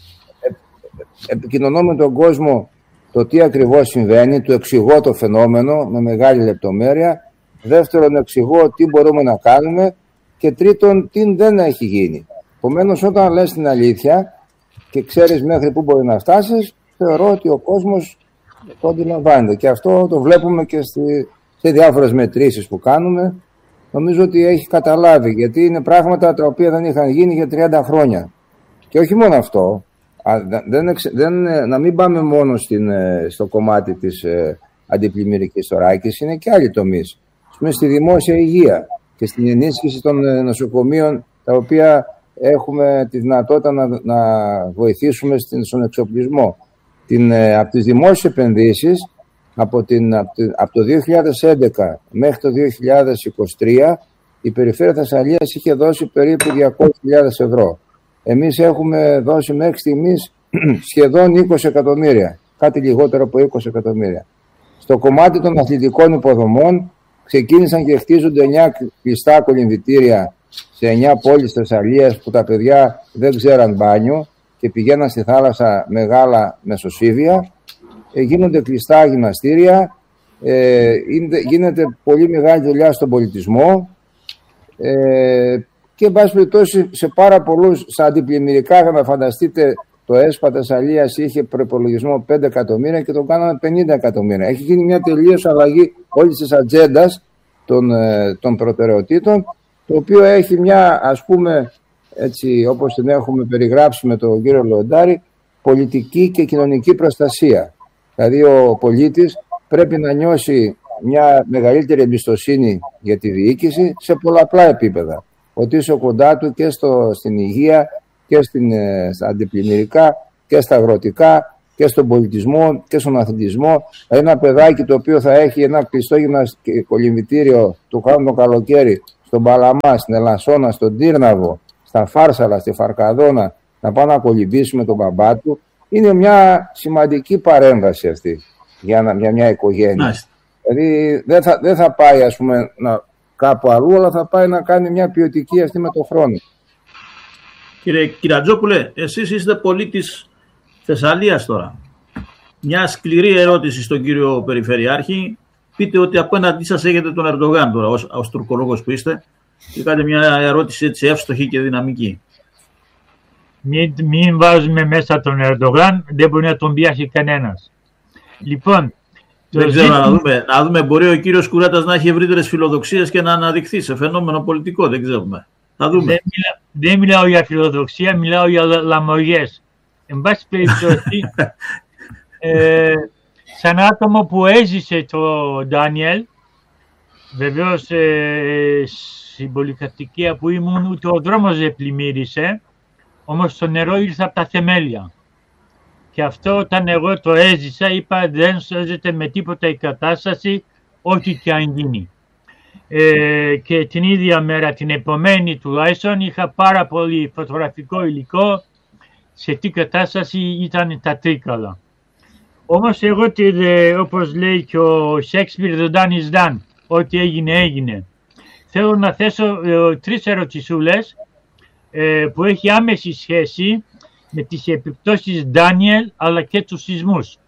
A: επικοινωνώ με τον κόσμο το τι ακριβώς συμβαίνει, του εξηγώ το φαινόμενο με μεγάλη λεπτομέρεια. Δεύτερον, εξηγώ τι μπορούμε να κάνουμε και τρίτον, τι δεν έχει γίνει. Επομένως, όταν λες την αλήθεια και ξέρεις μέχρι πού μπορεί να φτάσεις, θεωρώ ότι ο κόσμος το αντιλαμβάνεται. Και αυτό το βλέπουμε και στη, σε διάφορες μετρήσεις που κάνουμε. Νομίζω ότι έχει καταλάβει, γιατί είναι πράγματα τα οποία δεν είχαν γίνει για τριάντα χρόνια. Και όχι μόνο αυτό. Δεν, δεν, να μην πάμε μόνο στην, στο κομμάτι της ε, αντιπλημμυρικής θωράκισης, είναι και άλλοι τομείς. Στη δημόσια υγεία και στην ενίσχυση των νοσοκομείων, τα οποία έχουμε τη δυνατότητα να, να βοηθήσουμε στην, στον εξοπλισμό. Την, ε, από τις δημόσιες επενδύσεις, από, την, από, την, από το δύο χιλιάδες έντεκα μέχρι το δύο χιλιάδες είκοσι τρία, η Περιφέρεια Θεσσαλίας είχε δώσει περίπου διακόσιες χιλιάδες ευρώ. Εμείς έχουμε δώσει μέχρι στιγμής σχεδόν είκοσι εκατομμύρια, κάτι λιγότερο από είκοσι εκατομμύρια. Στο κομμάτι των αθλητικών υποδομών ξεκίνησαν και χτίζονται εννιά κλειστά κολυμβητήρια σε εννιά πόλεις Θεσσαλίας που τα παιδιά δεν ξέραν μπάνιο και πηγαίναν στη θάλασσα μεγάλα μεσοσύβια. Ε, γίνονται κλειστά γυμναστήρια, ε, γίνεται πολύ μεγάλη δουλειά στον πολιτισμό. Ε, Και εν πάση περιπτώσει σε πάρα πολλούς, στα αντιπλημμυρικά, να φανταστείτε, το ΕΣΠΑ Θεσσαλίας είχε προϋπολογισμό πέντε εκατομμύρια και το κάναμε πενήντα εκατομμύρια. Έχει γίνει μια τελείως αλλαγή όλης της ατζέντας των, των προτεραιοτήτων, το οποίο έχει μια, ας πούμε, έτσι όπως την έχουμε περιγράψει με τον κύριο Λεοντάρη, πολιτική και κοινωνική προστασία. Δηλαδή ο πολίτης πρέπει να νιώσει μια μεγαλύτερη εμπιστοσύνη για τη διοίκηση σε πολλαπλά επίπεδα. Ότι είσαι κοντά του και στο, στην υγεία και στην, στα αντιπλημμυρικά και στα αγροτικά και στον πολιτισμό και στον αθλητισμό. Ένα παιδάκι το οποίο θα έχει ένα κλειστό κολυμβητήριο του χρόνου το καλοκαίρι στον Παλαμά, στην Ελασσόνα, στον Τύρναβο, στα Φάρσαλα, στη Φαρκαδόνα, να πάει να κολυμπήσει με τον μπαμπά του, είναι μια σημαντική παρέμβαση αυτή για, ένα, για μια οικογένεια. Nice. Δηλαδή δεν θα, δεν θα πάει, ας πούμε, να, κάπου αλλού, αλλά θα πάει να κάνει μια ποιοτική αυτή με τον χρόνο.
B: Κύριε Κυρατζόπουλε, εσείς είστε πολίτης Θεσσαλίας τώρα. Μια σκληρή ερώτηση στον κύριο Περιφερειάρχη. Πείτε ότι απέναντί σας έχετε τον Ερντογάν τώρα, ως, ως τουρκολόγος που είστε, και κάντε μια ερώτηση έτσι εύστοχη και δυναμική.
D: Μην, μην βάζουμε μέσα τον Ερντογάν, δεν μπορεί να τον πιάσει κανένας. Λοιπόν,
B: δεν ξέρω, ζήτημα... να, δούμε, να δούμε, μπορεί ο κύριος Κουράτας να έχει ευρύτερες φιλοδοξίες και να αναδειχθεί σε φαινόμενο πολιτικό, δεν ξέρουμε. Θα δούμε.
D: Δεν, μιλά, δεν μιλάω για φιλοδοξία, μιλάω για λαμογιές. Εν πάση περιπτώσει, ε, σαν άτομο που έζησε το Ντάνιελ, βεβαίως ε, στην πολυκατοικία που ήμουν ούτε ο δρόμος δεν πλημμύρισε, όμως το νερό ήρθε από τα θεμέλια. Και αυτό όταν εγώ το έζησα είπα δεν σώζεται με τίποτα η κατάσταση, ό,τι και αν γίνει. Ε, και την ίδια μέρα, την επομένη τουλάχιστον, είχα πάρα πολύ φωτογραφικό υλικό σε τι κατάσταση ήταν τα Τρίκαλα. Όμως εγώ, όπως λέει και ο Σέξπιρ, the done is done, ό,τι έγινε έγινε. Θέλω να θέσω ε, τρεις ερωτησούλες ε, που έχει άμεση σχέση με τις επιπτώσεις Ντάνιελ αλλά και τους σεισμούς.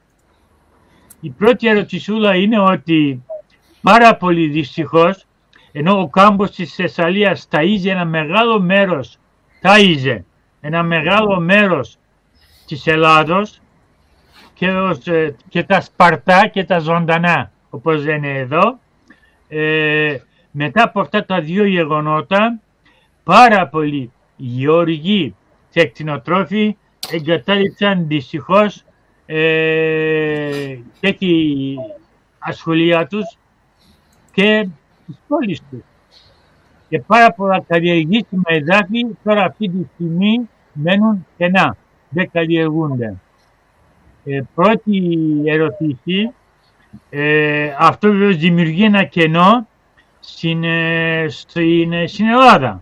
D: Η πρώτη ερωτησούλα είναι ότι πάρα πολύ δυστυχώς, ενώ ο κάμπος της Θεσσαλίας ταΐζε ένα μεγάλο μέρος, ταΐζε ένα μεγάλο μέρος της Ελλάδος και, ως, και τα σπαρτά και τα ζωντανά, όπως λένε εδώ, ε, μετά από αυτά τα δύο γεγονότα, πάρα πολλοί γεωργοί και κτηνοτρόφοι εγκατάλειψαν δυστυχώς ε, και τη ασχολία τους και τις πόλεις τους. Και πάρα πολλά καλλιεργήσιμα εδάφη τώρα αυτή τη στιγμή μένουν κενά, δεν καλλιεργούνται. Ε, πρώτη ερωτήση, ε, αυτό βέβαια δημιουργεί ένα κενό στην, ε, στην, ε, στην Ελλάδα.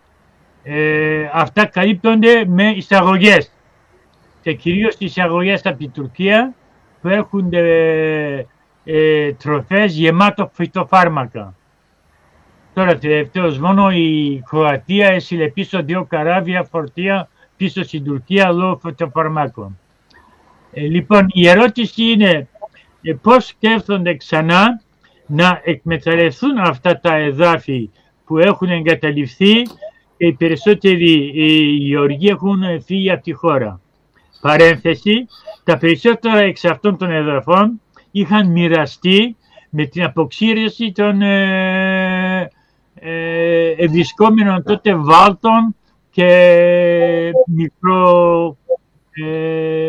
D: Ε, αυτά καλύπτονται με εισαγωγές και κυρίως εισαγωγές από την Τουρκία που έχουν ε, ε, τροφές γεμάτο φυτοφάρμακα. Τώρα τελευταίως μόνο η Κροατία έσυλε πίσω δύο καράβια φορτία πίσω στην Τουρκία λόγω φυτοφαρμάκων. Ε, λοιπόν, η ερώτηση είναι ε, πώς σκέφτονται ξανά να εκμεταλλευτούν αυτά τα εδάφη που έχουν εγκαταλειφθεί και οι περισσότεροι γεωργοί έχουν φύγει από τη χώρα. Παρένθεση, τα περισσότερα εξ αυτών των εδαφών είχαν μοιραστεί με την αποξήρεση των ε, ε, ευρισκόμενων τότε βάλτων και μικρό ε,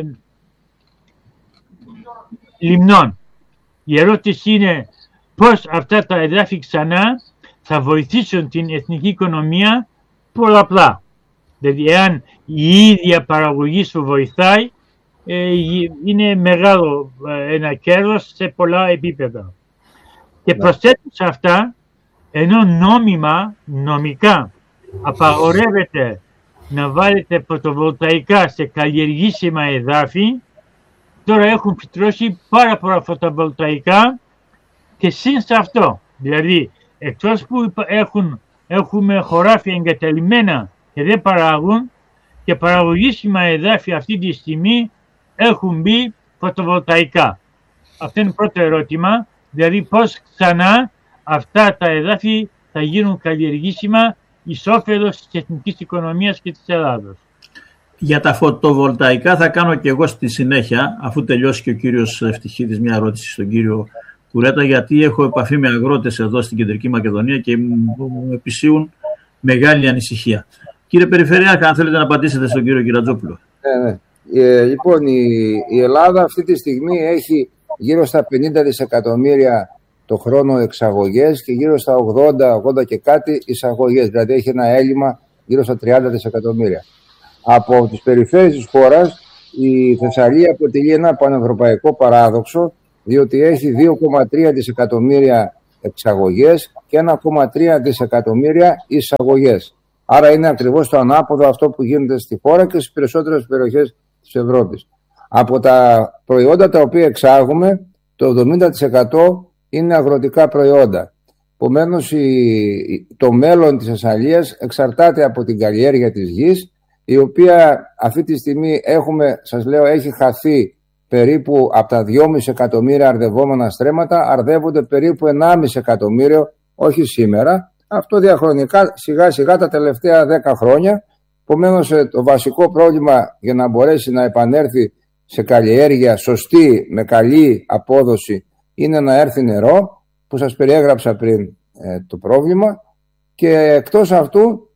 D: λιμνών. Η ερώτηση είναι πώς αυτά τα εδάφη ξανά θα βοηθήσουν την εθνική οικονομία πολλαπλά. Δηλαδή, εάν η ίδια παραγωγή σου βοηθάει, ε, είναι μεγάλο ε, ένα κέρδος σε πολλά επίπεδα. Και προσθέτω σε αυτά, ενώ νόμιμα, νομικά, απαγορεύεται να βάλετε φωτοβολταϊκά σε καλλιεργήσιμα εδάφη, τώρα έχουν φυτρώσει πάρα πολλά φωτοβολταϊκά και συν σε αυτό. Δηλαδή, εκτός που έχουν, έχουμε χωράφια εγκαταλειμμένα και δεν παράγουν, και παραγωγήσιμα εδάφη αυτή τη στιγμή έχουν μπει φωτοβολταϊκά. Αυτό είναι το πρώτο ερώτημα, δηλαδή πώς ξανά αυτά τα εδάφη θα γίνουν καλλιεργήσιμα εις όφελος της εθνικής οικονομίας και της Ελλάδος.
B: Για τα φωτοβολταϊκά θα κάνω και εγώ στη συνέχεια, αφού τελειώσει και ο κύριος Ευτυχίδης, μια ερώτηση στον κύριο Κουρέτα, γιατί έχω επαφή με αγρότες εδώ στην Κεντρική Μακεδονία και μου επισύουν μεγάλη ανησυχία. Κύριε Περιφερειάρχα, αν θέλετε να απαντήσετε στον κύριο Κυρατζόπουλο.
A: Ναι, ναι. Ε, λοιπόν, η, η Ελλάδα αυτή τη στιγμή έχει γύρω στα πενήντα δισεκατομμύρια το χρόνο εξαγωγές και γύρω στα ογδόντα, ογδόντα και κάτι εισαγωγές. Δηλαδή έχει ένα έλλειμμα γύρω στα τριάντα δισεκατομμύρια. Από τις περιφέρειες της χώρας η Θεσσαλία αποτελεί ένα πανευρωπαϊκό παράδοξο, διότι έχει δύο κόμμα τρία δισεκατομμύρια εξαγωγές και ένα κόμμα τρία δισεκατομμύρια εισαγωγές. Άρα είναι ακριβώς το ανάποδο αυτό που γίνεται στη χώρα και στις περισσότερες περιοχές της Ευρώπης. Από τα προϊόντα τα οποία εξάγουμε, το εβδομήντα τοις εκατό είναι αγροτικά προϊόντα. Επομένως, το μέλλον της Θεσσαλίας εξαρτάται από την καλλιέργεια της γης, η οποία αυτή τη στιγμή έχουμε, σας λέω, έχει χαθεί περίπου από τα δυόμισι εκατομμύρια αρδευόμενα στρέμματα, αρδεύονται περίπου ενάμισι εκατομμύριο, όχι σήμερα. Αυτό διαχρονικά, σιγά σιγά τα τελευταία δέκα χρόνια. Επομένως, το βασικό πρόβλημα για να μπορέσει να επανέλθει σε καλλιέργεια σωστή, με καλή απόδοση, είναι να έρθει νερό, που σας περιέγραψα πριν ε, το πρόβλημα. Και εκτός αυτού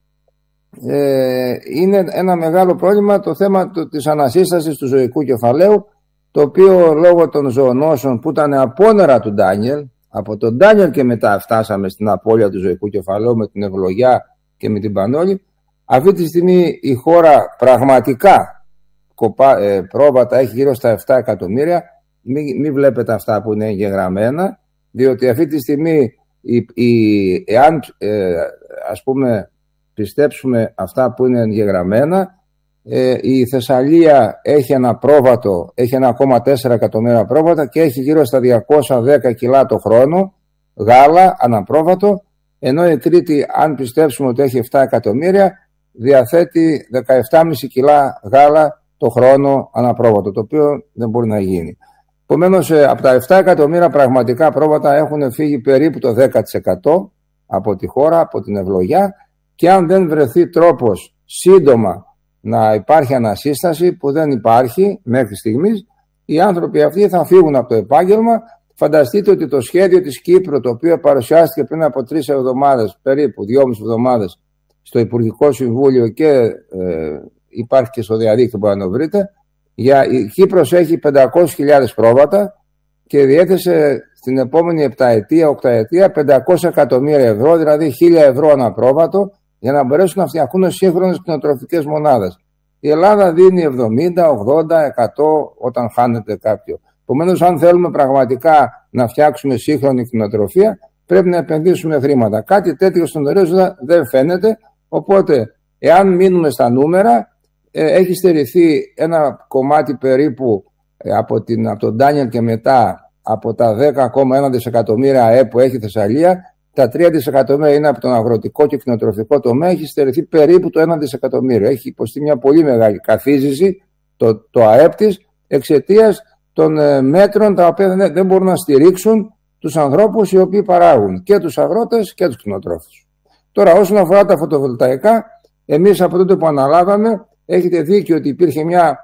A: ε, είναι ένα μεγάλο πρόβλημα το θέμα το, της ανασύστασης του ζωικού κεφαλαίου, το οποίο λόγω των ζωονόσων που ήταν απόνερα του Ντάνιελ, από τον Ντάνιελ και μετά φτάσαμε στην απώλεια του ζωικού κεφαλαίου με την ευλογιά και με την πανόλη. Αυτή τη στιγμή η χώρα πραγματικά κοπά, ε, πρόβατα έχει γύρω στα επτά εκατομμύρια. Μην, μην βλέπετε αυτά που είναι εγγεγραμμένα, διότι αυτή τη στιγμή η, η, εάν ε, ας πούμε πιστέψουμε αυτά που είναι εγγεγραμμένα, ε, η Θεσσαλία έχει ένα πρόβατο, έχει ένα κόμμα τέσσερα εκατομμύρια πρόβατα και έχει γύρω στα διακόσια δέκα κιλά το χρόνο γάλα αναπρόβατο, ενώ η Κρήτη, αν πιστέψουμε ότι έχει επτά εκατομμύρια, διαθέτει δεκαεπτά κόμμα πέντε κιλά γάλα το χρόνο αναπρόβατο, το οποίο δεν μπορεί να γίνει. Επομένως, από τα επτά εκατομμύρια πραγματικά πρόβατα έχουν φύγει περίπου το δέκα τοις εκατό από τη χώρα, από την ευλογιά, και αν δεν βρεθεί τρόπος σύντομα να υπάρχει ανασύσταση, που δεν υπάρχει μέχρι στιγμής, οι άνθρωποι αυτοί θα φύγουν από το επάγγελμα. Φανταστείτε ότι το σχέδιο της Κύπρου, το οποίο παρουσιάστηκε πριν από τρεις εβδομάδες, περίπου δυόμισι εβδομάδες, στο Υπουργικό Συμβούλιο και ε, υπάρχει και στο διαδίκτυο που να το βρείτε, για, η Κύπρος έχει πεντακόσιες χιλιάδες πρόβατα και διέθεσε στην επόμενη επταετία, οκταετία πεντακόσια εκατομμύρια ευρώ, δηλαδή χίλια ευρώ ανά πρόβατο, για να μπορέσουν να φτιαχτούν σύγχρονες κτηνοτροφικές μονάδες. Η Ελλάδα δίνει εβδομήντα, ογδόντα, εκατό όταν χάνεται κάποιο. Επομένως, αν θέλουμε πραγματικά να φτιάξουμε σύγχρονη κτηνοτροφία, πρέπει να επενδύσουμε χρήματα. Κάτι τέτοιο στον ορίζοντα δεν φαίνεται. Οπότε, εάν μείνουμε στα νούμερα, ε, έχει στερηθεί ένα κομμάτι περίπου ε, από, την, από τον Ντάνιελ και μετά, από τα δέκα κόμμα ένα δισεκατομμύρια ΑΕΠ που έχει η Θεσσαλία, τα τρία δισεκατομμύρια είναι από τον αγροτικό και κτηνοτροφικό τομέα, έχει στερηθεί περίπου το ένα δισεκατομμύριο. Έχει υποστεί μια πολύ μεγάλη καθίζηση το, το ΑΕΠ της εξαιτίας των ε, μέτρων τα οποία δεν, δεν μπορούν να στηρίξουν τους ανθρώπους οι οποίοι παράγουν, και τους αγρότες και τους κτηνοτρόφους. Τώρα, όσον αφορά τα φωτοβολταϊκά, εμείς από τότε που αναλάβαμε, έχετε δίκιο ότι υπήρχε μια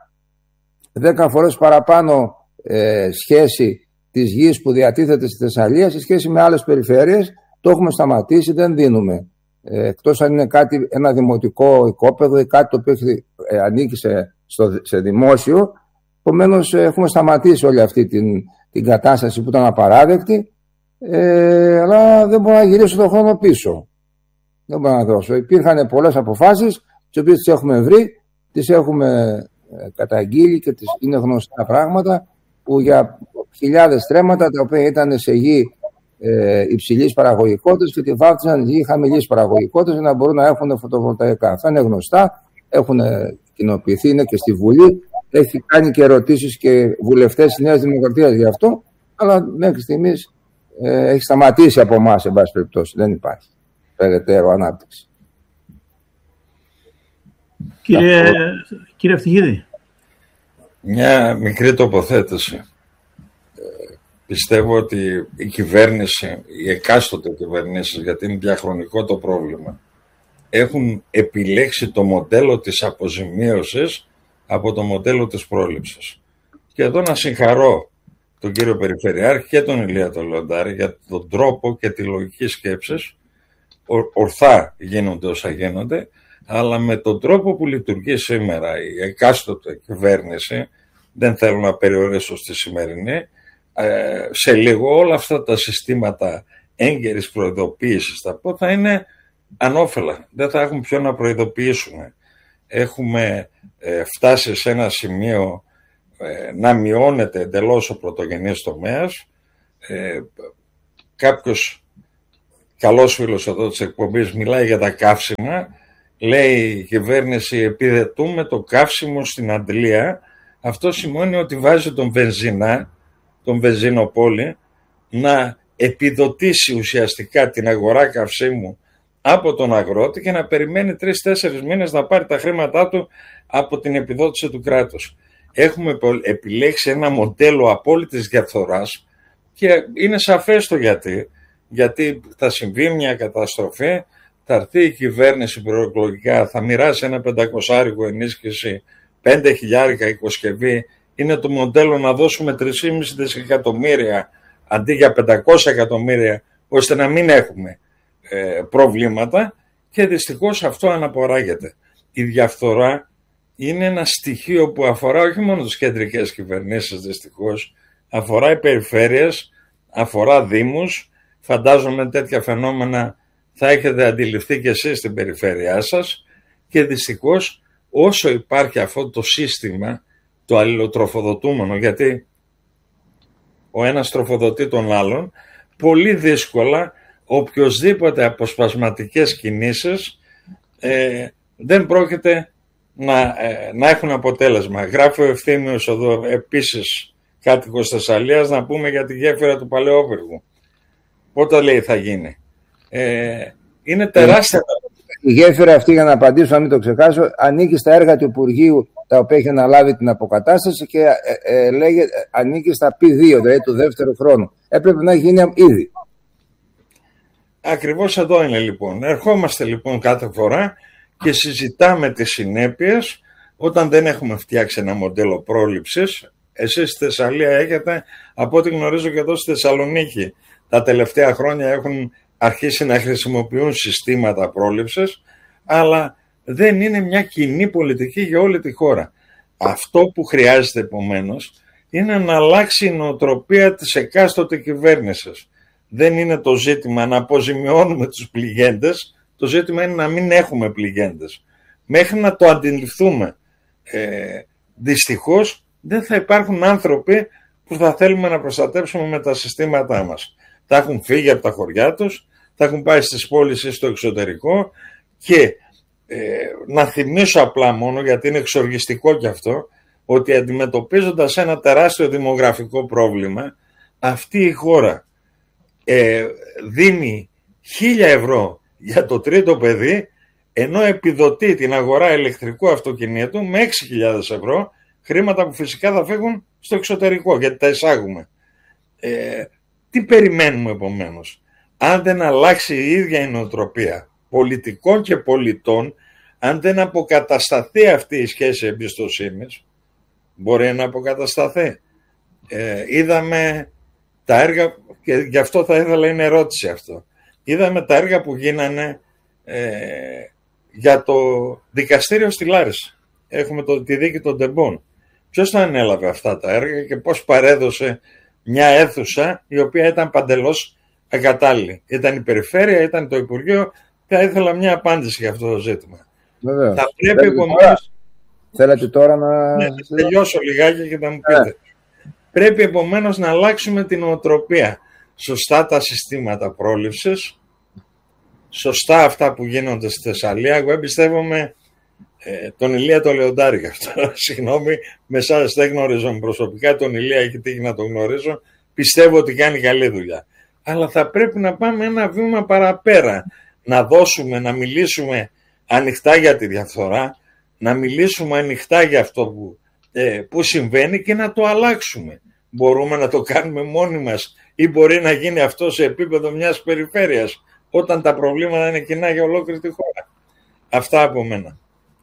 A: δέκα φορές παραπάνω ε, σχέση της γης που διατίθεται στη Θεσσαλία σε σχέση με άλλες περιφέρειες. Το έχουμε σταματήσει, δεν δίνουμε. Ε, εκτός αν είναι κάτι, ένα δημοτικό οικόπεδο ή κάτι το οποίο έχει, ε, ανήκει σε, στο, σε δημόσιο. Επομένως, έχουμε σταματήσει όλη αυτή την, την κατάσταση που ήταν απαράδεκτη, ε, αλλά δεν μπορώ να γυρίσω τον χρόνο πίσω. Δεν μπορώ να δώσω. Υπήρχαν πολλές αποφάσεις, τις οποίες τις έχουμε βρει, τις έχουμε ε, καταγγείλει και τις, είναι γνωστά πράγματα, που για χιλιάδες στρέμματα τα οποία ήταν σε γη ε, υψηλής παραγωγικότητας και τη βάφτισαν γη χαμηλής παραγωγικότητας για να μπορούν να έχουν φωτοβολταϊκά. Αυτά είναι γνωστά, έχουν κοινοποιηθεί, είναι και στη Βουλή. Έχει κάνει και ερωτήσεις και βουλευτές της Νέας Δημοκρατίας γι' αυτό, αλλά μέχρι στιγμής ε, έχει σταματήσει από εμάς, εν πάση περιπτώσει. Δεν υπάρχει περαιτέρω ανάπτυξη.
B: Κύριε, κύριε Ευτυχίδη.
E: Μια μικρή τοποθέτηση. Ε, πιστεύω ότι η κυβέρνηση, οι εκάστοτε κυβερνήσεις, γιατί είναι διαχρονικό το πρόβλημα, έχουν επιλέξει το μοντέλο της αποζημίωσης από το μοντέλο της πρόληψης. Και εδώ να συγχαρώ τον κύριο Περιφερειάρχη και τον Ηλία τον Λεοντάρη για τον τρόπο και τη λογική σκέψη. Ορθά γίνονται όσα γίνονται, αλλά με τον τρόπο που λειτουργεί σήμερα η εκάστοτε κυβέρνηση, δεν θέλω να περιορίσω στη σημερινή, ε, σε λίγο όλα αυτά τα συστήματα έγκαιρης προειδοποίησης θα πω, θα είναι ανώφελα. Δεν θα έχουμε ποιο να προειδοποιήσουμε. Έχουμε ε, φτάσει σε ένα σημείο ε, να μειώνεται εντελώς ο πρωτογενής τομέας. Ε, κάποιος καλός φίλος εδώ της εκπομπής μιλάει για τα καύσιμα. Λέει η κυβέρνηση επιδετούμε το καύσιμο στην αντλία. Αυτό σημαίνει ότι βάζει τον βενζίνα, τον βενζινοπόλη, να επιδοτήσει ουσιαστικά την αγορά καυσίμου από τον αγρότη και να περιμένει τρεις-τέσσερις μήνες να πάρει τα χρήματά του από την επιδότηση του κράτους. Έχουμε επιλέξει ένα μοντέλο απόλυτης διαφθοράς και είναι σαφές το γιατί. Γιατί θα συμβεί μια καταστροφή, θα έρθει η κυβέρνηση προεκλογικά, θα μοιράσει ένα πεντακόσάρικο ενίσχυση, πέντε χιλιάρικα υποσκευή. Είναι το μοντέλο να δώσουμε τρία κόμμα πέντε δισεκατομμύρια αντί για πεντακόσια εκατομμύρια, ώστε να μην έχουμε ε, προβλήματα, και δυστυχώς αυτό αναποράγεται. Η διαφθορά είναι ένα στοιχείο που αφορά όχι μόνο τις κεντρικές κυβερνήσεις, δυστυχώς, αφορά οι περιφέρειες, αφορά δήμους. Φαντάζομαι τέτοια φαινόμενα θα έχετε αντιληφθεί και εσείς στην περιφέρειά σας, και δυστυχώς όσο υπάρχει αυτό το σύστημα, το αλληλοτροφοδοτούμενο, γιατί ο ένας τροφοδοτεί τον άλλον, πολύ δύσκολα οποιοσδήποτε αποσπασματικές κινήσεις ε, δεν πρόκειται να, ε, να έχουν αποτέλεσμα. Γράφει ο Ευθύμιος εδώ επίσης κάτοικος Θεσσαλίας να πούμε για τη γέφυρα του Παλαιόπυργου. Πότε λέει θα γίνει. Ε, είναι τεράστια.
A: Η γέφυρα αυτή, για να απαντήσω, να μην το ξεχάσω, ανήκει στα έργα του Υπουργείου τα οποία έχει αναλάβει την αποκατάσταση και ε, ε, λέγε, ανήκει στα πι δύο, δηλαδή του δεύτερου χρόνου. Έπρεπε να γίνει ήδη.
E: Ακριβώς εδώ είναι λοιπόν. Ερχόμαστε λοιπόν κάθε φορά και συζητάμε τις συνέπειες όταν δεν έχουμε φτιάξει ένα μοντέλο πρόληψης. Εσείς στη Θεσσαλία έχετε, από ό,τι γνωρίζω και εδώ στη Θεσσαλονίκη, τα τελευταία χρόνια έχουν αρχίσει να χρησιμοποιούν συστήματα πρόληψης, αλλά δεν είναι μια κοινή πολιτική για όλη τη χώρα. Αυτό που χρειάζεται επομένως είναι να αλλάξει η νοοτροπία της εκάστοτε κυβέρνησης. Δεν είναι το ζήτημα να αποζημιώνουμε τους πληγέντες, το ζήτημα είναι να μην έχουμε πληγέντες. Μέχρι να το αντιληφθούμε, ε, δυστυχώς δεν θα υπάρχουν άνθρωποι που θα θέλουμε να προστατεύσουμε με τα συστήματά μας. Θα έχουν φύγει από τα χωριά τους, θα έχουν πάει στις πόλεις ή στο εξωτερικό, και ε, να θυμίσω απλά μόνο, γιατί είναι εξοργιστικό κι αυτό, ότι αντιμετωπίζοντας ένα τεράστιο δημογραφικό πρόβλημα, αυτή η χώρα ε, δίνει χίλια ευρώ για το τρίτο παιδί, ενώ επιδοτεί την αγορά ηλεκτρικού αυτοκινήτου με έξι χιλιάδες ευρώ, χρήματα που φυσικά θα φύγουν στο εξωτερικό γιατί τα εισάγουμε. Ε, τι περιμένουμε επομένως? Αν δεν αλλάξει η ίδια η νοοτροπία πολιτικών και πολιτών, αν δεν αποκατασταθεί αυτή η σχέση εμπιστοσύνης, μπορεί να αποκατασταθεί. Ε, είδαμε τα έργα, και γι' αυτό θα ήθελα, είναι ερώτηση αυτό. Είδαμε τα έργα που γίνανε ε, για το δικαστήριο στη Λάρισα. Έχουμε το, τη δίκη των Τεμπών. Ποιος θα ανέλαβε αυτά τα έργα και πώς παρέδωσε μια αίθουσα η οποία ήταν παντελώς ακατάλληλη? Ήταν η περιφέρεια, ήταν το Υπουργείο? Θα ήθελα μια απάντηση για αυτό το ζήτημα.
A: Βεβαίως.
E: Θα πρέπει επομένως...
A: Θέλετε τώρα να...
E: Ναι, να τελειώσω λιγάκι και θα μου πείτε. Yeah. Πρέπει επομένως να αλλάξουμε την νοοτροπία. Σωστά τα συστήματα πρόληψης, σωστά αυτά που γίνονται στη Θεσσαλία. Εγώ εμπιστεύομαι ε, τον Ηλία τον Λεοντάρη γι' αυτό. Συγγνώμη, με εσάς δεν γνωρίζω προσωπικά, τον Ηλία έχει τύχει να τον γνωρίζω. Πιστεύω ότι κάνει καλή δουλειά. Αλλά θα πρέπει να πάμε ένα βήμα παραπέρα. Να δώσουμε, να μιλήσουμε ανοιχτά για τη διαφθορά, να μιλήσουμε ανοιχτά για αυτό που, ε, που συμβαίνει και να το αλλάξουμε. Μπορούμε να το κάνουμε μόνοι μας ή μπορεί να γίνει αυτό σε επίπεδο μιας περιφέρειας, όταν τα προβλήματα είναι κοινά για ολόκληρη τη χώρα. Αυτά από μένα.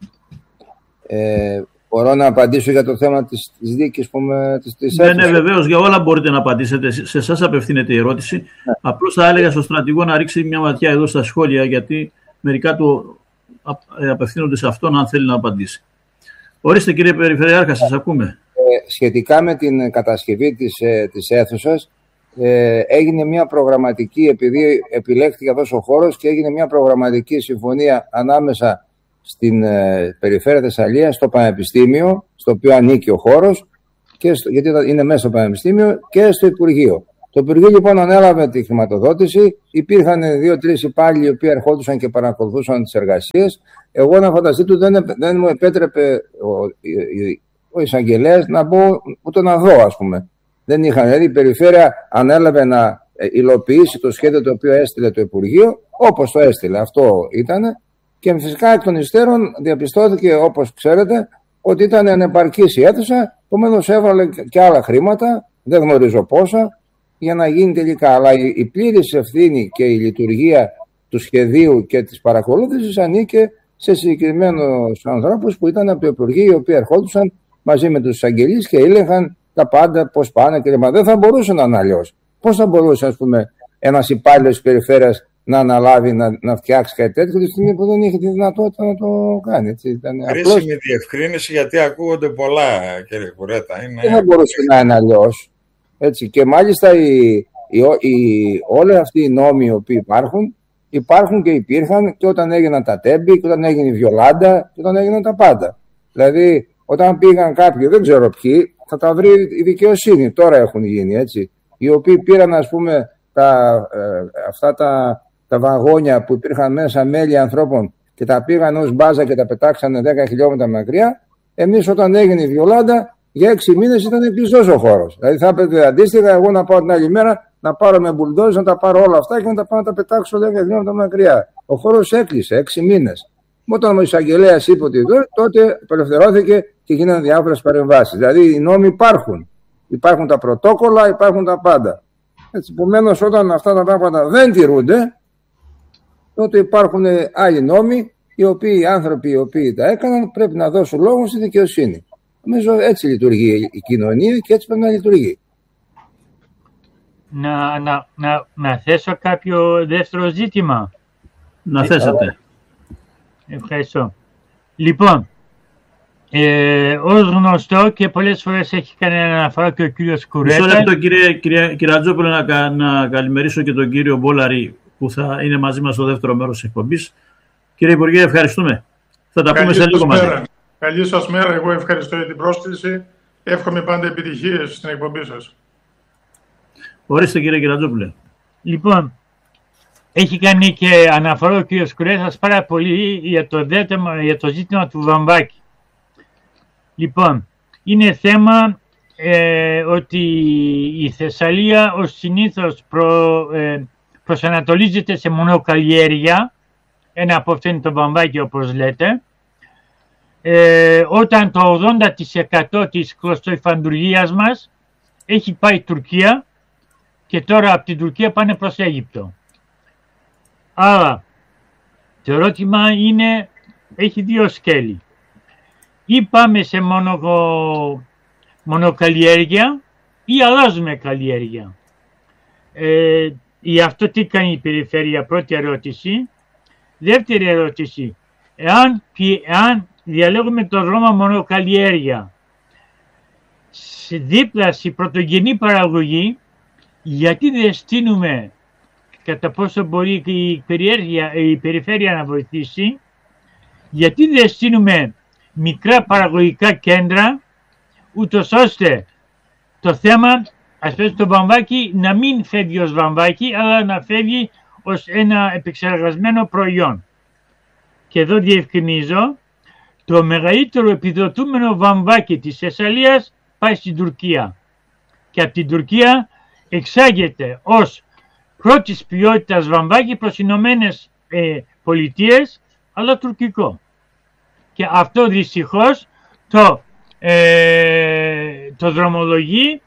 A: Ε, μπορώ να απαντήσω για το θέμα της, της δίκης που με... Της, της
B: ναι, ναι, βεβαίως, για όλα μπορείτε να απαντήσετε. Σε εσάς απευθύνεται η ερώτηση. Ναι. Απλώς θα έλεγα στον στρατηγό να ρίξει μια ματιά εδώ στα σχόλια, γιατί μερικά του απευθύνονται σε αυτόν, αν θέλει να απαντήσει. Ορίστε, κύριε Περιφερειάρχα, σας ακούμε.
A: σχετικά με την κατασκευή της, ε, της αίθουσας, ε, έγινε μια προγραμματική, επειδή επιλέχθηκε αυτός ο χώρος, και έγινε μια προγραμματική συμφωνία ανάμεσα στην ε, περιφέρεια Θεσσαλίας, στο Πανεπιστήμιο, στο οποίο ανήκει ο χώρος, και στο, γιατί είναι μέσα στο Πανεπιστήμιο, και στο Υπουργείο. Το Υπουργείο λοιπόν ανέλαβε τη χρηματοδότηση. Υπήρχαν δύο-τρεις υπάλληλοι οι οποίοι ερχόντουσαν και παρακολουθούσαν τις εργασίες. Εγώ, να φανταστεί του, δεν, δεν μου επέτρεπε ο, ο εισαγγελέας να μπω ούτε να δω, ας πούμε. Δεν είχαν. Δηλαδή η περιφέρεια ανέλαβε να υλοποιήσει το σχέδιο το οποίο έστειλε το Υπουργείο, όπως το έστειλε. Αυτό ήταν. Και φυσικά εκ των υστέρων διαπιστώθηκε, όπως ξέρετε, ότι ήταν ανεπαρκής η αίθουσα. Επομένως έβαλε και άλλα χρήματα, δεν γνωρίζω πόσα, για να γίνει τελικά. Αλλά η, η πλήρης ευθύνη και η λειτουργία του σχεδίου και της παρακολούθησης ανήκε σε συγκεκριμένους ανθρώπους που ήταν από το Υπουργείο, οι οποίοι ερχόντουσαν μαζί με τους εισαγγελείς και έλεγχαν τα πάντα, πώς πάνε κλπ. Δεν θα μπορούσε να είναι αλλιώς. Πώς θα μπορούσε, ας πούμε, ένας υπάλληλος της περιφέρειας να αναλάβει να, να φτιάξει κάτι τέτοιο τη στιγμή που δεν είχε τη δυνατότητα να το κάνει. Έτσι, ήταν
E: χρήσιμη
A: απλώς...
E: διευκρίνηση, γιατί ακούγονται πολλά, κύριε Κουρέτα. Είναι...
A: Δεν θα μπορούσε να είναι αλλιώς. Έτσι. Και μάλιστα οι, οι, οι, όλοι αυτοί οι νόμοι οι οποίοι υπάρχουν, υπάρχουν και υπήρχαν και όταν έγιναν τα τέμπη, και όταν έγινε η Βιολάντα, και όταν έγιναν τα πάντα. Δηλαδή, όταν πήγαν κάποιοι, δεν ξέρω ποιοι, θα τα βρει η δικαιοσύνη. Τώρα έχουν γίνει, έτσι. Οι οποίοι πήραν, ας πούμε, τα, ε, αυτά τα, τα βαγόνια που υπήρχαν μέσα μέλη ανθρώπων και τα πήγαν ως μπάζα και τα πετάξανε δέκα χιλιόμετρα μακριά. Εμείς, όταν έγινε η Βιολάντα, για έξι μήνες ήταν κλειστός ο χώρος. Δηλαδή, θα έπρεπε αντίστοιχα εγώ να πάω την άλλη μέρα, να πάρω με μπουλντόζ, να τα πάρω όλα αυτά και να τα πάω να τα πετάξω δέκα χιλιόμετρα μακριά. Ο χώρος έκλεισε έξι μήνες. Όταν ο εισαγγελέας είπε ότι εδώ, τότε απελευθερώθηκε και γίνανε διάφορες παρεμβάσεις. Δηλαδή, οι νόμοι υπάρχουν. Υπάρχουν τα πρωτόκολλα, υπάρχουν τα πάντα. Επομένως, όταν αυτά τα πράγματα δεν τηρούνται, τότε υπάρχουν άλλοι νόμοι, οι οποίοι οι άνθρωποι οι οποίοι τα έκαναν πρέπει να δώσουν λόγο στη δικαιοσύνη. Νομίζω έτσι λειτουργεί η κοινωνία και έτσι πρέπει να λειτουργεί.
D: Να, να, να, να θέσω κάποιο δεύτερο ζήτημα.
B: Να θέσατε.
D: Ευχαριστώ. Λοιπόν, ε, ως γνωστό και πολλές φορές έχει κάνει αναφορά και ο κύριος Κουρέτα.
B: Μισό λεπτό, κύριε, κύριε, κύριε Ατζόπουλε, να, να καλημερίσω και τον κύριο Μπόλαρη που θα είναι μαζί μας στο δεύτερο μέρος της εκπομπής. Κύριε Υπουργέ, ευχαριστούμε. Θα τα
F: Καλή
B: πούμε σε λίγο μαζί.
F: Καλή σας μέρα. Εγώ ευχαριστώ για την πρόσκληση. Εύχομαι πάντα επιτυχίες στην εκπομπή σας.
B: Ορίστε, κύριε Κυρατζόπουλε.
D: Λοιπόν, έχει κάνει και αναφορά ο κύριος Κουρέτας πάρα πολύ για το, δέτημα, για το ζήτημα του Βαμβάκη. Λοιπόν, είναι θέμα ε, ότι η Θεσσαλία ως συνήθως προ, ε, προσανατολίζεται σε μονοκαλλιέργεια. Ένα από αυτό είναι το Βαμβάκη, όπως λέτε. Ε, όταν το ογδόντα τοις εκατό της κλωστοϊφαντουργίας μας έχει πάει η Τουρκία και τώρα από την Τουρκία πάνε προς Αίγυπτο. Άρα, το ερώτημα είναι, έχει δύο σκέλη. Ή πάμε σε μονο, μονοκαλλιέργεια ή αλλάζουμε καλλιέργεια. Ε, γι' αυτό τι κάνει η περιφέρεια, πρώτη ερώτηση. Δεύτερη ερώτηση, εάν, εάν διαλέγουμε το δρόμο μονοκαλλιέργεια σε δίπλα στη πρωτογενή παραγωγή, γιατί δεν στείλουμε κατά πόσο μπορεί η, η περιφέρεια να βοηθήσει, γιατί δεν στείλουμε μικρά παραγωγικά κέντρα, ούτως ώστε το θέμα, ας πούμε το βαμβάκι, να μην φεύγει ως βαμβάκι, αλλά να φεύγει ως ένα επεξεργασμένο προϊόν. Και εδώ διευκρινίζω, το μεγαλύτερο επιδοτούμενο βαμβάκι της Θεσσαλίας πάει στην Τουρκία. Και από την Τουρκία εξάγεται ως πρώτης ποιότητας βαμβάκι προς Ηνωμένες ε, Πολιτείες, αλλά τουρκικό. Και αυτό δυστυχώς το, ε, το δρομολογεί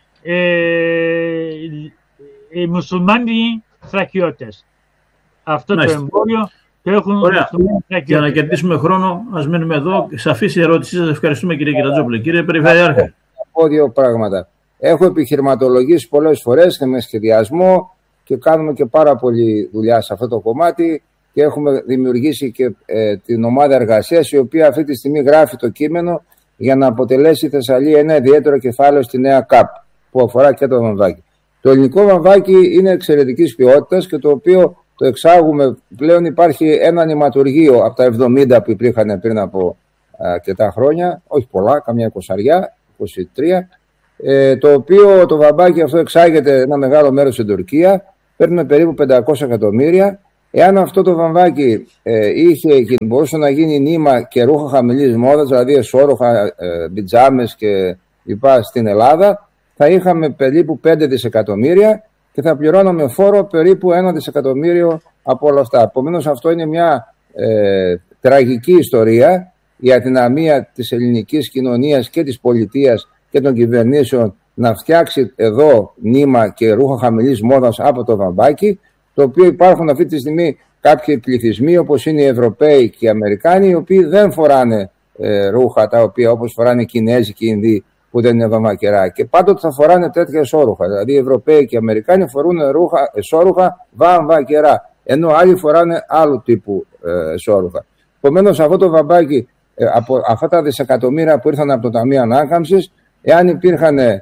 D: ε, οι μουσουλμάνοι θρακιώτες. Αυτό Μάλιστα. Το εμπόριο το έχουν μουσουλμάνοι θρακιώτες.
B: Για να κερδίσουμε χρόνο, ας μένουμε εδώ. Σαφής η ερώτησή σας. Ευχαριστούμε, κύριε Κυρατζόπουλε. Κύριε Περιφερειάρχα.
A: Θα πω δύο πράγματα. Έχω επιχειρηματολογήσει πολλές φορές και με σχεδιασμό και κάνουμε και πάρα πολλή δουλειά σε αυτό το κομμάτι και έχουμε δημιουργήσει και ε, την ομάδα εργασίας, η οποία αυτή τη στιγμή γράφει το κείμενο για να αποτελέσει η Θεσσαλία ένα ιδιαίτερο κεφάλαιο στη νέα ΚΑΠ που αφορά και το βαμβάκι. Το ελληνικό βαμβάκι είναι εξαιρετικής ποιότητας και το οποίο το εξάγουμε. Πλέον υπάρχει ένα νηματουργείο από τα εβδομήντα που υπήρχαν πριν από αρκετά χρόνια, όχι πολλά, καμιά εικοσαριά, είκοσι τρία, ε, το οποίο το βαμβάκι αυτό εξάγεται ένα μεγάλο μέρος στην Τουρκία, παίρνουμε περίπου πεντακόσια εκατομμύρια. Εάν αυτό το βαμβάκι ε, είχε και μπορούσε να γίνει νήμα και ρούχα χαμηλής μόδας, δηλαδή εσώρουχα, ε, πιτζάμες και λοιπά στην Ελλάδα, θα είχαμε περίπου πέντε δισεκατομμύρια και θα πληρώναμε φόρο περίπου ένα δισεκατομμύριο από όλα αυτά. Επομένως, αυτό είναι μια ε, τραγική ιστορία, η αδυναμία της ελληνικής κοινωνίας και της πολιτείας και των κυβερνήσεων να φτιάξει εδώ νήμα και ρούχα χαμηλής μόδας από το βαμβάκι, το οποίο υπάρχουν αυτή τη στιγμή κάποιοι πληθυσμοί όπως είναι οι Ευρωπαίοι και οι Αμερικάνοι, οι οποίοι δεν φοράνε ε, ρούχα τα οποία όπως φοράνε οι Κινέζοι και οι Ινδοί που δεν είναι βαμβακερά, και πάντοτε θα φοράνε τέτοια εσώρουχα. Δηλαδή οι Ευρωπαίοι και οι Αμερικάνοι φορούν ρούχα, εσώρουχα βαμβακερά, ενώ άλλοι φοράνε άλλου τύπου ε, εσώρουχα. Επομένως, αυτό το βαμβάκι, ε, από αυτά τα δισεκατομμύρια που ήρθαν από το Ταμείο Ανάκαμψης, εάν υπήρχαν ε,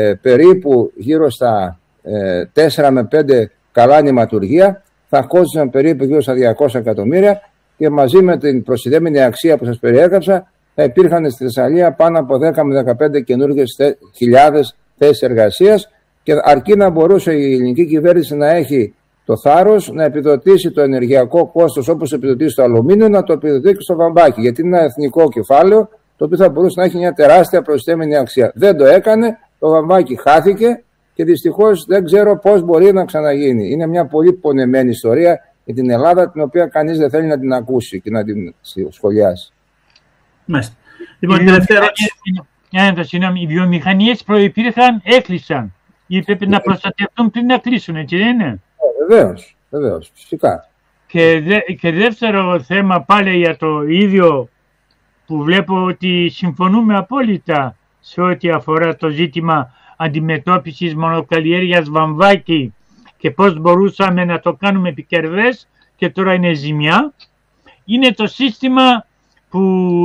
A: περίπου γύρω στα ε, τέσσερα με πέντε καλά νηματουργία, θα κόστησαν περίπου γύρω στα διακόσια εκατομμύρια και μαζί με την προστιθέμενη αξία που σας περιέγραψα θα υπήρχαν στη Θεσσαλία πάνω από δέκα με δεκαπέντε καινούργιες χιλιάδες θέσεις εργασίας, και αρκεί να μπορούσε η ελληνική κυβέρνηση να έχει το θάρρος να επιδοτήσει το ενεργειακό κόστος όπως επιδοτήσει το αλουμίνιο, να το επιδοτήσει και στο βαμβάκι, γιατί είναι ένα εθνικό κεφάλαιο το οποίο θα μπορούσε να έχει μια τεράστια προστιθέμενη αξία. Δεν το έκανε, το βαμβάκι χάθηκε και δυστυχώς δεν ξέρω πώς μπορεί να ξαναγίνει. Είναι μια πολύ πονεμένη ιστορία για την Ελλάδα, την οποία κανείς δεν θέλει να την ακούσει και να την σχολιάσει.
B: Μάλιστα. Λοιπόν, την τελευταία ερώτηση.
D: Οι βιομηχανίες προϋπήρχαν, έκλεισαν. Ή πρέπει να προστατευτούν πριν να κλείσουν, έτσι δεν είναι?
A: Βεβαίως, βεβαίως, φυσικά.
D: Και, δε, και δεύτερο θέμα πάλι για το ίδιο, που βλέπω ότι συμφωνούμε απόλυτα σε ό,τι αφορά το ζήτημα αντιμετώπισης μονοκαλλιέργειας βαμβάκι και πώς μπορούσαμε να το κάνουμε επικερδές και τώρα είναι ζημιά, είναι το σύστημα που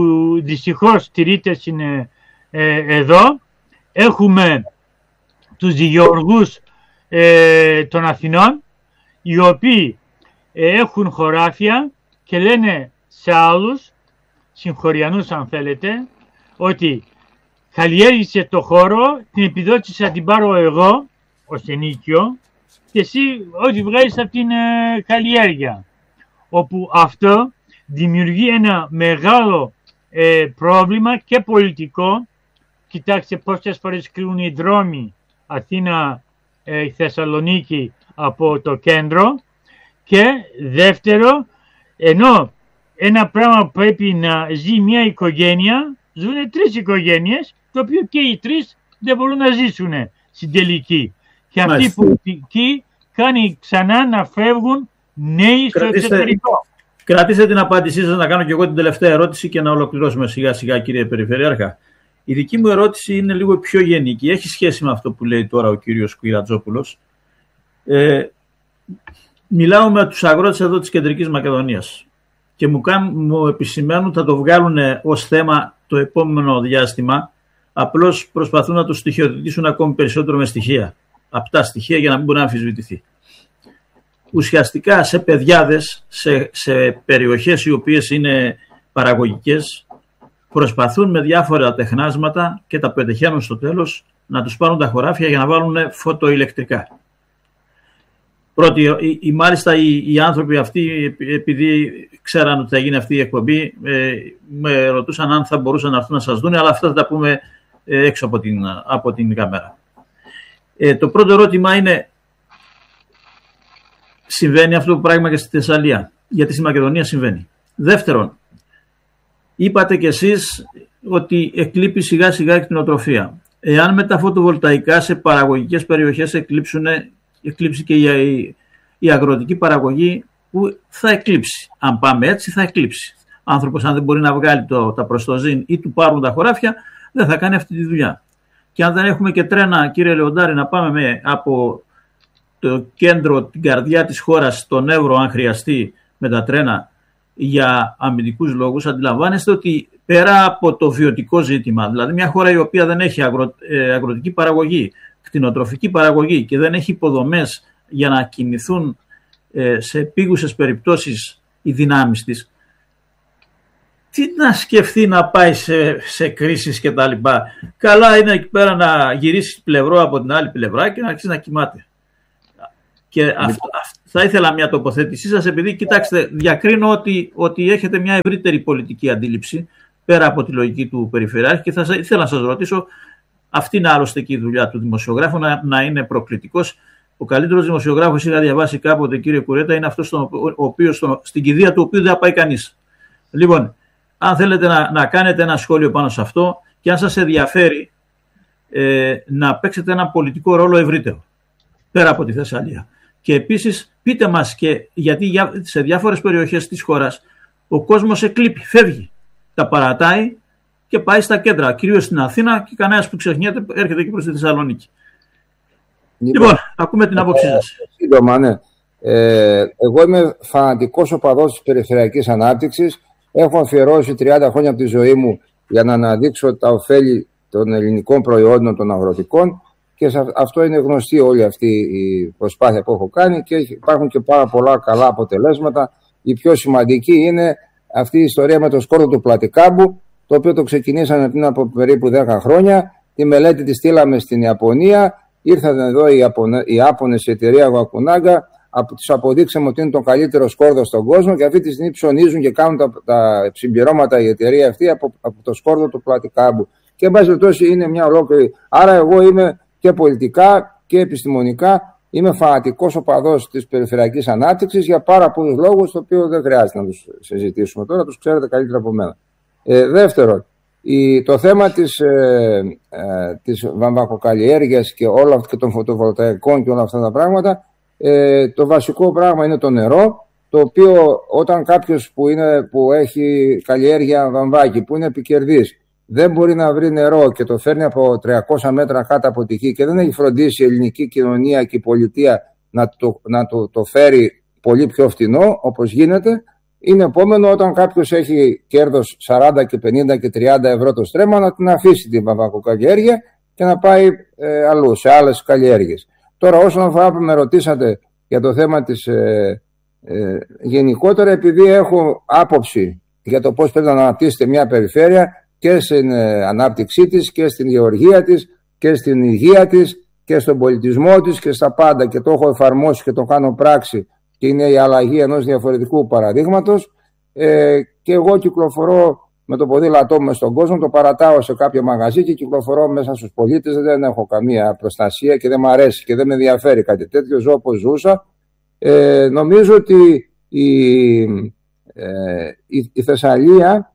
D: δυστυχώς στηρείται ε, εδώ. Έχουμε τους γεωργούς ε, των Αθηνών, οι οποίοι ε, έχουν χωράφια και λένε σε άλλους, συγχωριανούς αν θέλετε, ότι καλλιέργησε το χώρο, την επιδότηση θα την πάρω εγώ ως ενίκιο και εσύ ό,τι βγάζεις από την ε, καλλιέργεια. Όπου αυτό δημιουργεί ένα μεγάλο ε, πρόβλημα και πολιτικό. Κοιτάξτε πόσες φορές κλείνουν οι δρόμοι Αθήνα ε, Θεσσαλονίκη από το κέντρο. Και δεύτερο, ενώ ένα πράγμα που πρέπει να ζει μια οικογένεια, ζουν τρεις οικογένειες, το οποίο και οι τρεις δεν μπορούν να ζήσουν στην τελική. Και αυτή η πολιτική κάνει ξανά να φεύγουν νέοι στο εξωτερικό.
B: Κρατήστε την απάντησή σας να κάνω και εγώ την τελευταία ερώτηση και να ολοκληρώσουμε σιγά σιγά, κύριε Περιφερειάρχα. Η δική μου ερώτηση είναι λίγο πιο γενική. Έχει σχέση με αυτό που λέει τώρα ο κύριος Κουιρατζόπουλος. Ε, μιλάω με τους αγρότες εδώ της Κεντρικής Μακεδονίας και μου, κάνουν, μου επισημαίνουν θα το βγάλουν ως θέμα το επόμενο διάστημα. Απλώς προσπαθούν να το στοιχειοθετήσουν ακόμη περισσότερο με στοιχεία. Απτά στοιχεία για να μην μπορεί να αμφισβητηθεί. Ουσιαστικά σε παιδιάδες, σε, σε περιοχές οι οποίες είναι παραγωγικές, προσπαθούν με διάφορα τεχνάσματα και τα πετυχαίνουν στο τέλος να τους πάρουν τα χωράφια για να βάλουν φωτοηλεκτρικά. Πρώτη, η, η, μάλιστα οι, οι άνθρωποι αυτοί, επειδή ξέραν ότι θα γίνει αυτή η εκπομπή, ε, με ρωτούσαν αν θα μπορούσαν να έρθουν να σας δουν, αλλά αυτά θα τα πούμε ε, έξω από την, από την κάμερα. Ε, το πρώτο ερώτημα είναι, συμβαίνει αυτό το πράγμα και στη Θεσσαλία? Γιατί στη Μακεδονία συμβαίνει. Δεύτερον, είπατε κι εσείς ότι εκλείπει σιγά σιγά η κτηνοτροφία. Εάν με τα φωτοβολταϊκά σε παραγωγικές περιοχές εκλείψουν, εκλείψει και η, η αγροτική παραγωγή, που θα εκλείψει. Αν πάμε έτσι θα εκλείψει. Άνθρωπος αν δεν μπορεί να βγάλει το, τα προστοζήν ή του πάρουν τα χωράφια, δεν θα κάνει αυτή τη δουλειά. Και αν δεν έχουμε και τρένα, κύριε Λεοντάρη, να πάμε με, από το κέντρο, την καρδιά της χώρας, στον Εύρο, αν χρειαστεί, με τα τρένα, για αμυντικούς λόγους, αντιλαμβάνεστε ότι πέρα από το βιωτικό ζήτημα, δηλαδή μια χώρα η οποία δεν έχει αγρο, ε, αγροτική παραγωγή, κτηνοτροφική παραγωγή και δεν έχει υποδομές για να κινηθούν ε, σε επίγουσες περιπτώσεις οι δυνάμεις της, τι να σκεφτεί να πάει σε, σε κρίσεις και τα λοιπά. Καλά είναι εκεί πέρα να γυρίσει πλευρό από την άλλη πλευρά και να αρχίσει να κοιμάται. Και αυτό, αυτό, θα ήθελα μια τοποθέτησή σας, επειδή κοιτάξτε, διακρίνω ότι, ότι έχετε μια ευρύτερη πολιτική αντίληψη πέρα από τη λογική του Περιφερειάρχη και θα ήθελα να σας ρωτήσω, αυτή είναι άλλωστε και η δουλειά του δημοσιογράφου, να, να είναι προκλητικός. Ο καλύτερος δημοσιογράφος, είχα διαβάσει κάποτε, κύριε Κουρέτα, είναι αυτός ο οποίος, στην κηδεία του οποίου δεν θα πάει κανείς. Λοιπόν, αν θέλετε να, να κάνετε ένα σχόλιο πάνω σε αυτό και αν σας ενδιαφέρει ε, να παίξετε ένα πολιτικό ρόλο ευρύτερο, πέρα από τη Θεσσαλία. Και επίσης πείτε μας, και γιατί σε διάφορες περιοχές της χώρας ο κόσμος εκλείπει, φεύγει, τα παρατάει και πάει στα κέντρα, κυρίως στην Αθήνα, και κανένας που ξεχνιέται έρχεται και προς τη Θεσσαλονίκη. Λοιπόν, λοιπόν ακούμε την άποψή σας.
A: Σύντομα, ναι. Ε, εγώ είμαι φανατικός οπαδός της περιφερειακής ανάπτυξης. Έχω αφιερώσει τριάντα χρόνια από τη ζωή μου για να αναδείξω τα ωφέλη των ελληνικών προϊόντων, των αγροτικών, και αυτό είναι γνωστή όλη αυτή η προσπάθεια που έχω κάνει και υπάρχουν και πάρα πολλά καλά αποτελέσματα. Η πιο σημαντική είναι αυτή η ιστορία με το σκόρδο του Πλατικάμπου, το οποίο το ξεκινήσαμε πριν από περίπου δέκα χρόνια. Τη μελέτη τη στείλαμε στην Ιαπωνία. Ήρθαν εδώ οι Ιάπωνες, η εταιρεία Γουακουνάγκα, τους αποδείξαμε ότι είναι το καλύτερο σκόρδο στον κόσμο και αυτή τη στιγμή ψωνίζουν και κάνουν τα, τα συμπληρώματα η εταιρεία αυτή από, από το σκόρδο του Πλατικάμπου. Και εν πάση περιπτώσει είναι μια ολόκληρη. Άρα εγώ είμαι και πολιτικά και επιστημονικά είμαι φανατικός οπαδός της περιφερειακής ανάπτυξης για πάρα πολλούς λόγους, το οποίο δεν χρειάζεται να τους συζητήσουμε τώρα, τους ξέρετε καλύτερα από μένα. Ε, δεύτερον, η, το θέμα της, ε, ε, της βαμβακοκαλλιέργειας και, όλα, και των φωτοβολταϊκών και όλα αυτά τα πράγματα, ε, το βασικό πράγμα είναι το νερό, το οποίο όταν κάποιος που, είναι, που έχει καλλιέργεια βαμβάκι, που είναι επικερδής, δεν μπορεί να βρει νερό και το φέρνει από τριακόσια μέτρα κάτω από τη γη και δεν έχει φροντίσει η ελληνική κοινωνία και η πολιτεία να το, να το, το φέρει πολύ πιο φτηνό, όπως γίνεται, είναι επόμενο όταν κάποιος έχει κέρδος σαράντα και πενήντα και τριάντα ευρώ το στρέμμα να την αφήσει την βαμβακοκαλλιέργεια και να πάει ε, αλλού, σε άλλες καλλιέργειες. Τώρα, όσον αφορά που με ρωτήσατε για το θέμα της ε, ε, γενικότερα, επειδή έχω άποψη για το πώς πρέπει να αναπτύσσεται μια περιφέρεια, και στην ανάπτυξή της και στην γεωργία της και στην υγεία της και στον πολιτισμό της και στα πάντα, και το έχω εφαρμόσει και το κάνω πράξη και είναι η αλλαγή ενός διαφορετικού παραδείγματος, ε, και εγώ κυκλοφορώ με το ποδήλατό μου στον κόσμο, το παρατάω σε κάποιο μαγαζί και κυκλοφορώ μέσα στους πολίτες, δεν έχω καμία προστασία και δεν μου αρέσει και δεν με ενδιαφέρει κάτι τέτοιο, ζω όπως ζούσα. Ε, νομίζω ότι η, ε, η, η Θεσσαλία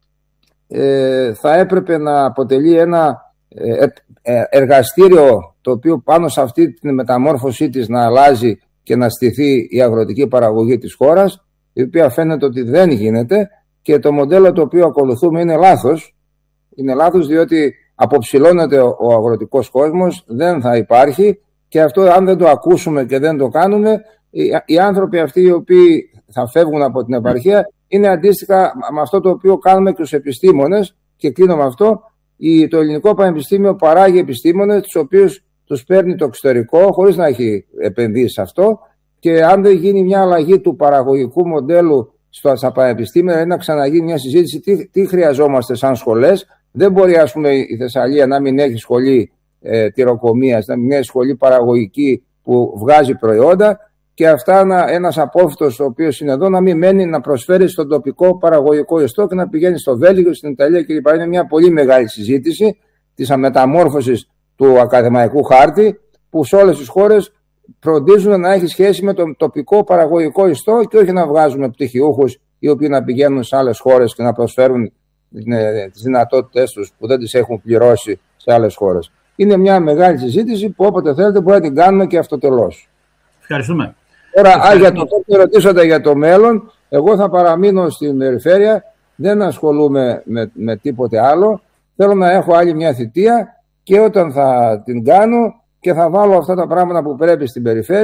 A: Ε, θα έπρεπε να αποτελεί ένα ε, ε, εργαστήριο το οποίο πάνω σε αυτή την μεταμόρφωσή της να αλλάζει και να στηθεί η αγροτική παραγωγή της χώρας, η οποία φαίνεται ότι δεν γίνεται, και το μοντέλο το οποίο ακολουθούμε είναι λάθος. Είναι λάθος διότι αποψηλώνεται ο, ο αγροτικός κόσμος, δεν θα υπάρχει, και αυτό αν δεν το ακούσουμε και δεν το κάνουμε, οι, οι άνθρωποι αυτοί οι οποίοι θα φεύγουν από την επαρχία είναι αντίστοιχα με αυτό το οποίο κάνουμε και στους επιστήμονες, και κλείνω με αυτό. Το Ελληνικό Πανεπιστήμιο παράγει επιστήμονες, τους οποίους τους παίρνει το εξωτερικό χωρίς να έχει επενδύσει σε αυτό, και αν δεν γίνει μια αλλαγή του παραγωγικού μοντέλου στα πανεπιστήμια, δηλαδή να ξαναγίνει μια συζήτηση τι, τι χρειαζόμαστε σαν σχολές. Δεν μπορεί, ας πούμε, η Θεσσαλία να μην έχει σχολή ε, τυροκομείας, να μην έχει σχολή παραγωγική που βγάζει προϊόντα, και αυτά ένας απόφυτος ο οποίος είναι εδώ να μην μένει να προσφέρει στον τοπικό παραγωγικό ιστό και να πηγαίνει στο Βέλγιο, στην Ιταλία κλπ. Είναι μια πολύ μεγάλη συζήτηση της αμεταμόρφωσης του ακαδημαϊκού χάρτη, που σε όλες τις χώρες φροντίζουν να έχει σχέση με τον τοπικό παραγωγικό ιστό και όχι να βγάζουμε πτυχιούχους οι οποίοι να πηγαίνουν σε άλλες χώρες και να προσφέρουν τις δυνατότητες τους που δεν τις έχουν πληρώσει σε άλλες χώρες. Είναι μια μεγάλη συζήτηση που όποτε θέλετε μπορεί να την κάνουμε και αυτοτελώς.
B: Ευχαριστούμε.
A: Τώρα, α, για το που ρωτήσατε για το μέλλον, εγώ θα παραμείνω στην περιφέρεια, δεν ασχολούμαι με, με τίποτε άλλο. Θέλω να έχω άλλη μια θητεία, και όταν θα την κάνω και θα βάλω αυτά τα πράγματα που πρέπει στην περιφέρεια,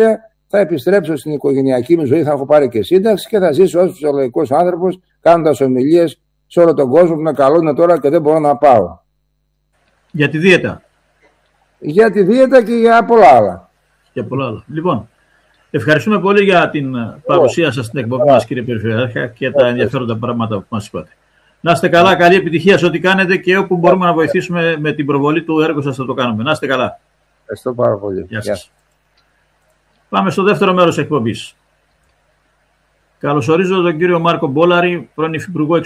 A: θα επιστρέψω στην οικογενειακή μου ζωή, θα έχω πάρει και σύνταξη και θα ζήσω ως φυσιολογικός άνθρωπος, κάνοντας ομιλίες σε όλο τον κόσμο που με καλούν τώρα και δεν μπορώ να πάω.
B: Για τη δίαιτα.
A: Για τη δίαιτα και για πολλά άλλα.
B: Για πολλά άλλα. Λοιπόν, ευχαριστούμε πολύ για την παρουσία σας στην εκπομπή μας, κύριε Περιφερειάρχα, και τα ενδιαφέροντα πράγματα που μας είπατε. Να είστε καλά, καλή επιτυχία σε ό,τι κάνετε και όπου μπορούμε να βοηθήσουμε με την προβολή του έργου σας θα το κάνουμε. Να είστε καλά.
A: Ευχαριστώ πάρα πολύ.
B: Γεια σας. Πάμε στο δεύτερο μέρος της εκπομπής. Καλωσορίζω τον κύριο Μάρκο Μπόλαρη, πρώην Υφυπουργό